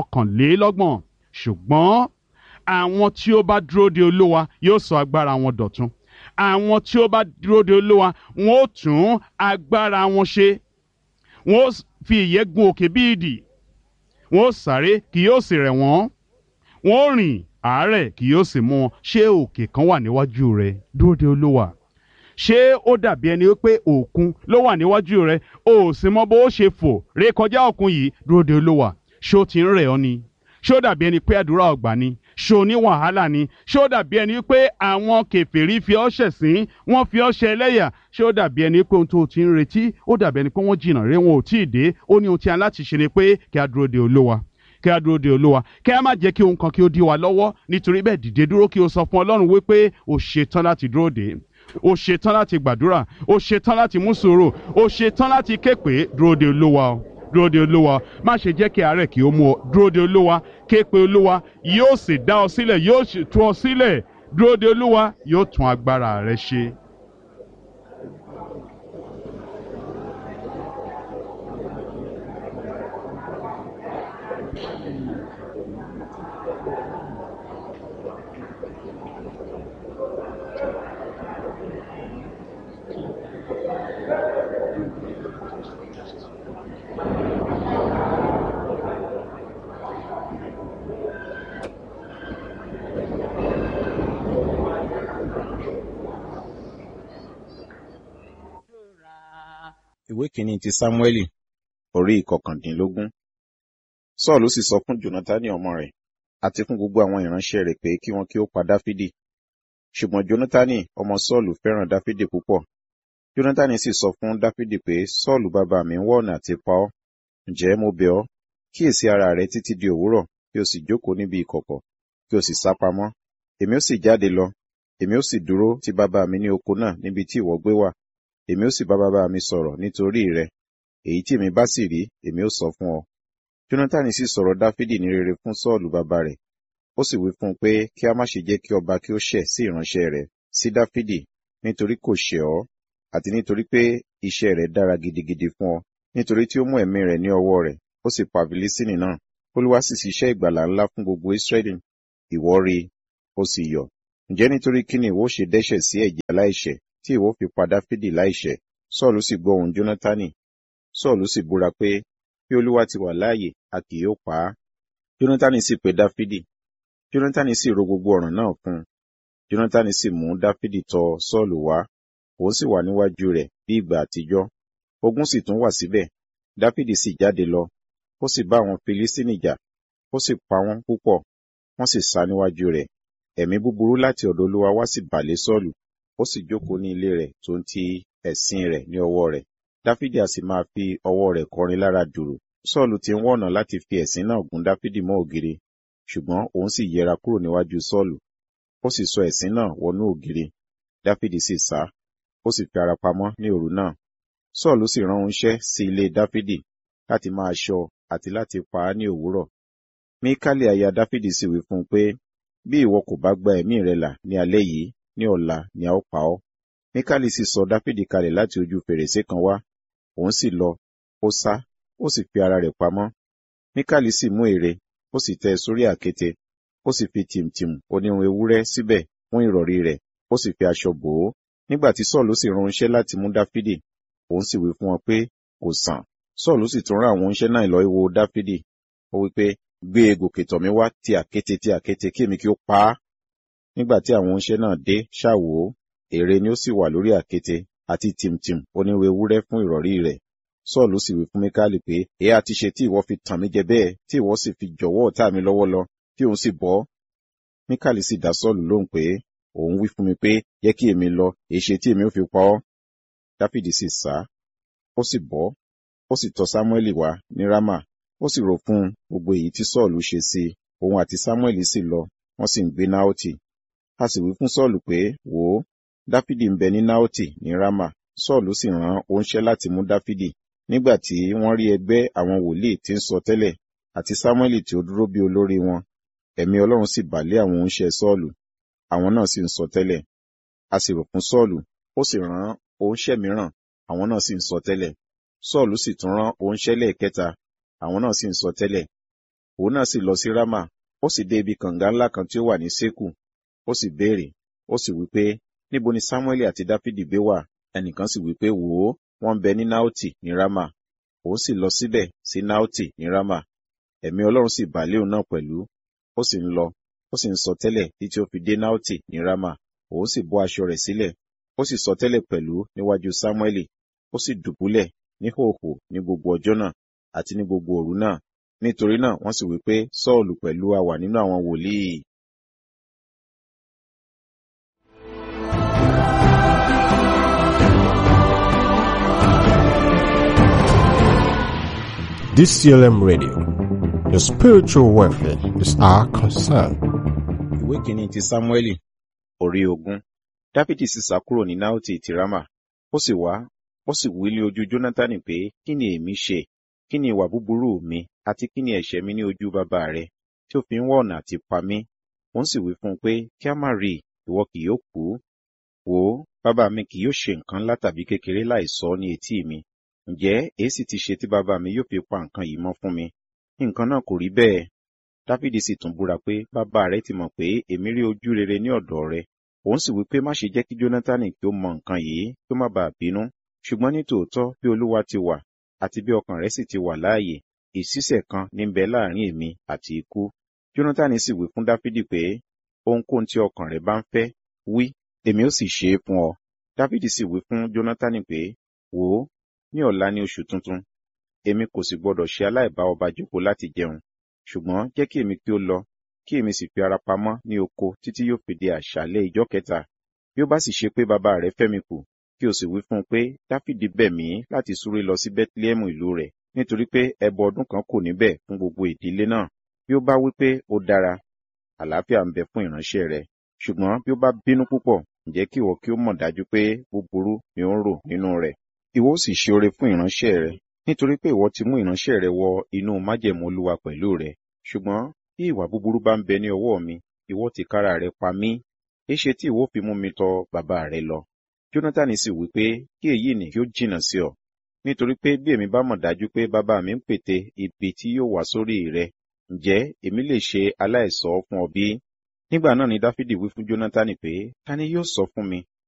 21. Ṣùgbọ́n àwọn tí ó bá dúró de Olúwa yóò sọ agbára wọn dọ̀tun. Àwọn tí ó bá dúró de Olúwa wọn ó tún agbára wọn ṣe. Wọn ó fi ìyẹ́ gun òkè bí idì. Wọn ó sáré kì yóò sì rẹ̀ wọ́n. Wọn ó rìn àárẹ̀ kì yóò sì mú wọn. Ṣé òkè kan wà níwájú rẹ? Dúró de Olúwa. Ṣé ó dàbí ẹni pé òkun ló wà níwájú rẹ, o ò sì mọ bó ṣe fò rékọjá òkun yìí? Dúró de Olúwa. Ṣé ó ti ń rẹ̀ ọ́ ni? Ṣé ó dàbí ẹni pé àdúrà ọ̀gbà ni? Ṣé o ní wàhálà ni? Ṣé ó dàbí ẹni pé àwọn kèfèrí fi ọ́ ṣẹ̀sín, wọ́n fi ọ́ ṣe ẹlẹ́yà? Ṣé ó dàbí ẹni pé ohun tó o ti ń retí, ó dàbí ẹni pé wọ́n jìnnà rere, wọn ò tí ì dé? Ó ní ohun tí a láti ṣe ni pé kí a dúró de Olúwa, kí a dúró de Olúwa, kí a má jẹ́ kí ohun kan kí ó dí wa lọ́wọ́. Nítorí bẹ́ẹ̀ dìde dúró kí o sọ fún Ọlọ́run wípé o ṣetán láti dúró dè, o ṣetán láti gbàdúrà, o ṣetán láti mú sùúrù, o ṣetán láti ké pè. Dúró de Olúwa o, dúró de Olúwa. Má ṣe jẹ́ kí àárẹ̀ kí ó mú ọ. Dúró de Olúwa, ké pe Olúwa, yóò sì dá ọ sílẹ̀, yóò sì tú ọ sílẹ̀. Dúró de Olúwa, yóò tún agbára rẹ ṣe. Ìwé kìíní ti Sámúẹ́lì orí 19. Sọ́ọ̀lù sì sọ fún Jónátánì ọmọ rẹ̀ àti fún gbogbo àwọn ìránṣẹ́ rẹ̀ pé kí wọn kí ó pa Dáfídì. Ṣùgbọ́n Jónátánì ọmọ Sọ́ọ̀lù fẹ́ràn Dáfídì púpọ̀. Jónátánì sì sọ fún Dáfídì pé Sọ́ọ̀lù bàbá mi ń wá ọ̀nà àti pa ọ́. Ǹjẹ́ mo bẹ̀ ọ́, kíyèsí ara rẹ títí di òwúrọ̀, kí o sì jókòó níbi ìkọ̀kọ̀, kí o sì sá pamọ́. Èmi ó sì jáde lọ, èmi ó sì dúró ti bàbá mi ní oko náà níbi tí ìwọ gbé wà. Èmi ó sì bá bàbá mi sọ̀rọ̀ nítorí rẹ. Èyí tí èmi bá sì rí, èmi ó sọ fún ọ. Jónátánì sì sọ̀rọ̀ Dáfídì ní rere fún Sọ́ọ̀lù bàbá rẹ̀. Ó sì wí fún un pé kí a má ṣe jẹ́ kí ọba kí ó ṣẹ̀ sí ìránṣẹ́ rẹ̀. sí Dáfídì, nítorí kò ṣẹ̀ ọ́, àti nítorí pé iṣẹ́ rẹ̀ dára gidigidi fún ọ, nítorí tí ó mú ẹ̀mí rẹ̀ ní ọwọ́ rẹ̀, ó sì pa Filistini náà. Olúwa sì ṣiṣẹ́ ìgbàlà ńlá fún gbogbo Israẹli. Ìwọ rí i, ó sì yọ̀. Ǹjẹ́ nítorí kí ni ìwọ ṣe dẹ́ṣẹ̀ sí ẹ̀jẹ̀ aláìṣẹ̀, tí ìwọ fi pa Dáfídì láìṣẹ̀? Sọ́ọ̀lù sì gbọ́ ohùn Jónátánì. Sọ́ọ̀lù sì búra pé, bí Olúwa ti wà láàyè, a kì yóò pa á. Jónátánì sì pe Dáfídì. Jónátánì sì ro gbogbo ọ̀ràn náà fún un. Jónátánì sì mú Dáfídì tọ̀ Sọ́ọ̀lù wá, òun sì wà níwájú rẹ̀ bí ìgbà àtijọ́. Ogun sì tún wà síbẹ̀. Dáfídì sì jáde lọ, ó sì bá àwọn Filistini jà, ó sì pa wọ́n púpọ̀, wọ́n sì sá níwájú rẹ̀. Ẹ̀mí búburú láti ọ̀dọ̀ Olúwa wá sì bà lé Sọ́ọ̀lù, ó sì jókòó ní ilé rẹ̀ tó ń ti ẹ̀sìn rẹ̀ ní ọwọ́ rẹ̀. Dáfídì a sì máa fi ọwọ́ rẹ̀ kọrin lára dùrù. Sọ́ọ̀lù ti ń wá ọ̀nà láti fi ẹ̀sìn náà gún Dáfídì mọ́ ògiri, ṣùgbọ́n òun sì yẹra kúrò níwájú Sọ́ọ̀lù, ó sì sọ ẹ̀sìn náà wọnú ògiri. Dáfídì sì sá, ó sì fi ara pamọ́ ní òru náà. Sọ́ọ̀lù sì rán oníṣẹ́ sí ilé Dáfídì láti máa ṣọ́ àti láti pa á ní òwúrọ̀. Míkálì aya Dáfídì sì wí fún un pé, bí ìwọ kò bá gba ẹ̀mí rẹ là ní alẹ́ yìí, ní ọ̀la ni a ó pa ọ́. Míkálì sì sọ Dáfídì kalẹ̀ láti ojú fèrèsé kan wá, òun sì lọ, ó sá, ó sì fi ara rẹ̀ pamọ́. Míkálì sì mú ère, ó sì tẹ́ sórí àkéte, ó sì fi tìmùtìmù onírun ewúrẹ́ síbẹ̀ fún ìrọ̀rí rẹ̀, ó sì fi aṣọ bò ó. Nígbà tí Sọ́ọ̀lù sì rán oníṣẹ́ láti mú Dáfídì, òun sì wí fún wọn pé kò sàn. Sọ́ọ̀lù sì tún rán àwọn oníṣẹ́ náà lọ wo Dáfídì. Ó wí pé, gbé e gòkè tọ̀ mí wá ti àkéte kí èmi kí ó pa á. Nígbà tí àwọn oníṣẹ́ náà dé ṣá wò ó, ère ni ó sì wà lórí àkéte, àti tìmùtìmù onírun ewúrẹ́ fún ìrọ̀rí rẹ̀. Sọ́ọ̀lù sì wí fún Míkálì pé, èé ha ti ṣe tí ìwọ fi tàn mí jẹ bẹ́ẹ̀, tí ìwọ sì fi jọ̀wọ́ ọ̀tá mi lọ́wọ́ lọ, tí òun sì bọ́? Míkálì sì dá Sọ́ọ̀lù lóhùn pé, òun wí fún mi pé, jẹ́ kí èmi lọ, èéṣe tí èmi ó fi pa ọ́? Dáfídì sì sá, ó sì bọ́, ó sì tọ̀ Sámúẹ́lì wá ní Rámà, ó sì rò fún gbogbo èyí tí Sọ́ọ̀lù ṣe sí i. Òun àti Sámúẹ́lì sì lọ, wọ́n sì ń gbé Náótì. A sì wí fún Sọ́ọ̀lù pé, wò ó, Dáfídì ń bẹ ní Náótì ní Rámà. Sọ́ọ̀lù sì rán oníṣẹ́ láti mú Dáfídì. Nígbà tí wọ́n rí ẹgbẹ́ àwọn wòlíì tí ń sọ tẹ́lẹ̀, àti Sámúẹ́lì tí ó dúró bí olórí wọn, ẹ̀mí Ọlọ́run sì bà lé àwọn oníṣẹ́ Sọ́ọ̀lù, àwọn náà sì ń sọ tẹ́lẹ̀. A sì rò fún Sọ́ọ̀lù, ó sì rán oníṣẹ́ mìíràn, àwọn náà sì ń sọ tẹ́lẹ̀. Sọ́ọ̀lù sì tún rán oníṣẹ́ lẹ́ẹ̀kẹta, àwọn náà sì ń sọ tẹ́lẹ̀. Òun náà sì lọ sí Rámà, ó sì dé ibi kànga ńlá kan tí ó wà ní Sékù, ó sì béèrè, ó sì wí pé, níbo ni Sámúẹ́lì àti Dáfídì gbé wà? Ẹnìkan sì wí pé, wò ó, wọ́n ń bẹ ní Náótì ní Rámà. Òun sì lọ síbẹ̀ sí Náótì ní Rámà. Ẹ̀mí Ọlọ́run sì bà lé òun náà pẹ̀lú, ó sì ń lọ, ó sì ń sọ tẹ́lẹ̀ títí ó fi dé Náótì ní Rámà. Òun sì bọ́ aṣọ rẹ̀ sílẹ̀, ó sì sọ tẹ́lẹ̀ pẹ̀lú níwájú Sámúẹ́lì, ó sì dùbúlẹ̀ ní hòhò ní gbogbo ọjọ́ náà àti ní gbogbo òru náà. Nítorí náà wọ́n sì wí pé Sọ́ọ̀lù pẹ̀lú a wà nínú àwọn wòlíì. DCLM Radio. Your spiritual welfare is our concern. Ìwé kìíní ti Sámúẹ́lì, orí 20. Dáfídì sì sá kúrò ní Náótì ti Rámà. Ó sì wá, ó sì wí lé ojú Jónátánì pé, kí ni èmi ṣe? Kí ni ìwà búburú mi, àti kí ni ẹ̀ṣẹ̀ mi ní ojú bàbá rẹ, tí ó fi ń wá ọ̀nà àti pa mí? Wọ́n sì wí fún un pé, kí a má rí i, ìwọ kì yóò kú. Wò ó, bàbá mi kì yóò ṣe nǹkan ńlá tàbí kékeré láì sọ ní etí mi. Ǹjẹ́ èsì ti ṣe tí bàbá mi yóò fi pa nǹkan yìí mọ́ fún mi? Nǹkan náà kò rí bẹ́ẹ̀. Dáfídì sì tún búra pé bàbá rẹ̀ ti mọ̀ pé èmi rí ojú rere ní ọ̀dọ̀ rẹ̀. Òun sì wí pé má ṣe jẹ́ kí Jónátánì kí ó mọ nǹkan yìí kí ó má bàa bínú. Ṣùgbọ́n ní tòótọ́ bí Olúwa ti wà àti bí ọkàn rẹ̀ sì ti wà láàyè, ìṣísẹ̀ kan ní ń bẹ láàrin èmi àti ikú. Jónátánì sì wí fún Dáfídì pé ohunkóhun tí ọkàn rẹ̀ bá ń fẹ́, wí, èmi ó sì ṣe é fún ọ. Dáfídì sì wí fún Jónátánì pé, wò ó, ní ọ̀la ní oṣù tuntun, èmi kò sì gbọdọ̀ ṣe aláìbá ọba jókòó láti jẹun. Ṣùgbọ́n jẹ́ kí èmi kí ó lọ, kí èmi sì fi ara pamọ́ ní oko títí yóò fi di àṣálẹ́ ìjọ́ kẹta. Bí ó bá sì ṣe pé bàbá rẹ̀ fẹ́ mi kù, kí o sì wí fún un pé Dáfídì bẹ̀ mí láti súré lọ sí Bẹ́tílẹ́hẹ́mù ìlú rẹ̀, nítorí pé ẹbọ ọdún kan kò níbẹ̀ fún gbogbo ìdílé náà. Bí ó bá wí pé ó dára, àlàáfíà ń bẹ fún ìránṣẹ́ rẹ̀. Ṣùgbọ́n bí ó bá bínú púpọ̀, ǹjẹ́ kí ìwọ kí ó mọ̀ dájú pé búburú ni ó ń rò nínú rẹ̀. Ìwọ ó sì ṣe oore fún ìránṣẹ́ rẹ̀, nítorí pé ìwọ ti mú ìránṣẹ́ rẹ̀ wọ inú májẹ̀mú Olúwa pẹ̀lú rẹ̀. Ṣùgbọ́n bí ìwà búburú bá ń bẹ ní ọwọ́ mi, ìwọ tìkára rẹ̀ pa mí. Èéṣe tí ìwọ fi mú mi tọ bàbá rẹ lọ? Jónátánì sì wí pé, kí èyí nì kí ó jìnnà sí ọ, nítorí pé bí èmi bá mọ̀ dájú pé bàbá mi ń pète ibi tí yóò wá sórí rẹ, ǹjẹ́ èmi lè ṣe aláìsọ fún ọ bí? Nígbà náà ni Dáfídì wí fún Jónátánì pé, ta ni yóò sọ fún mi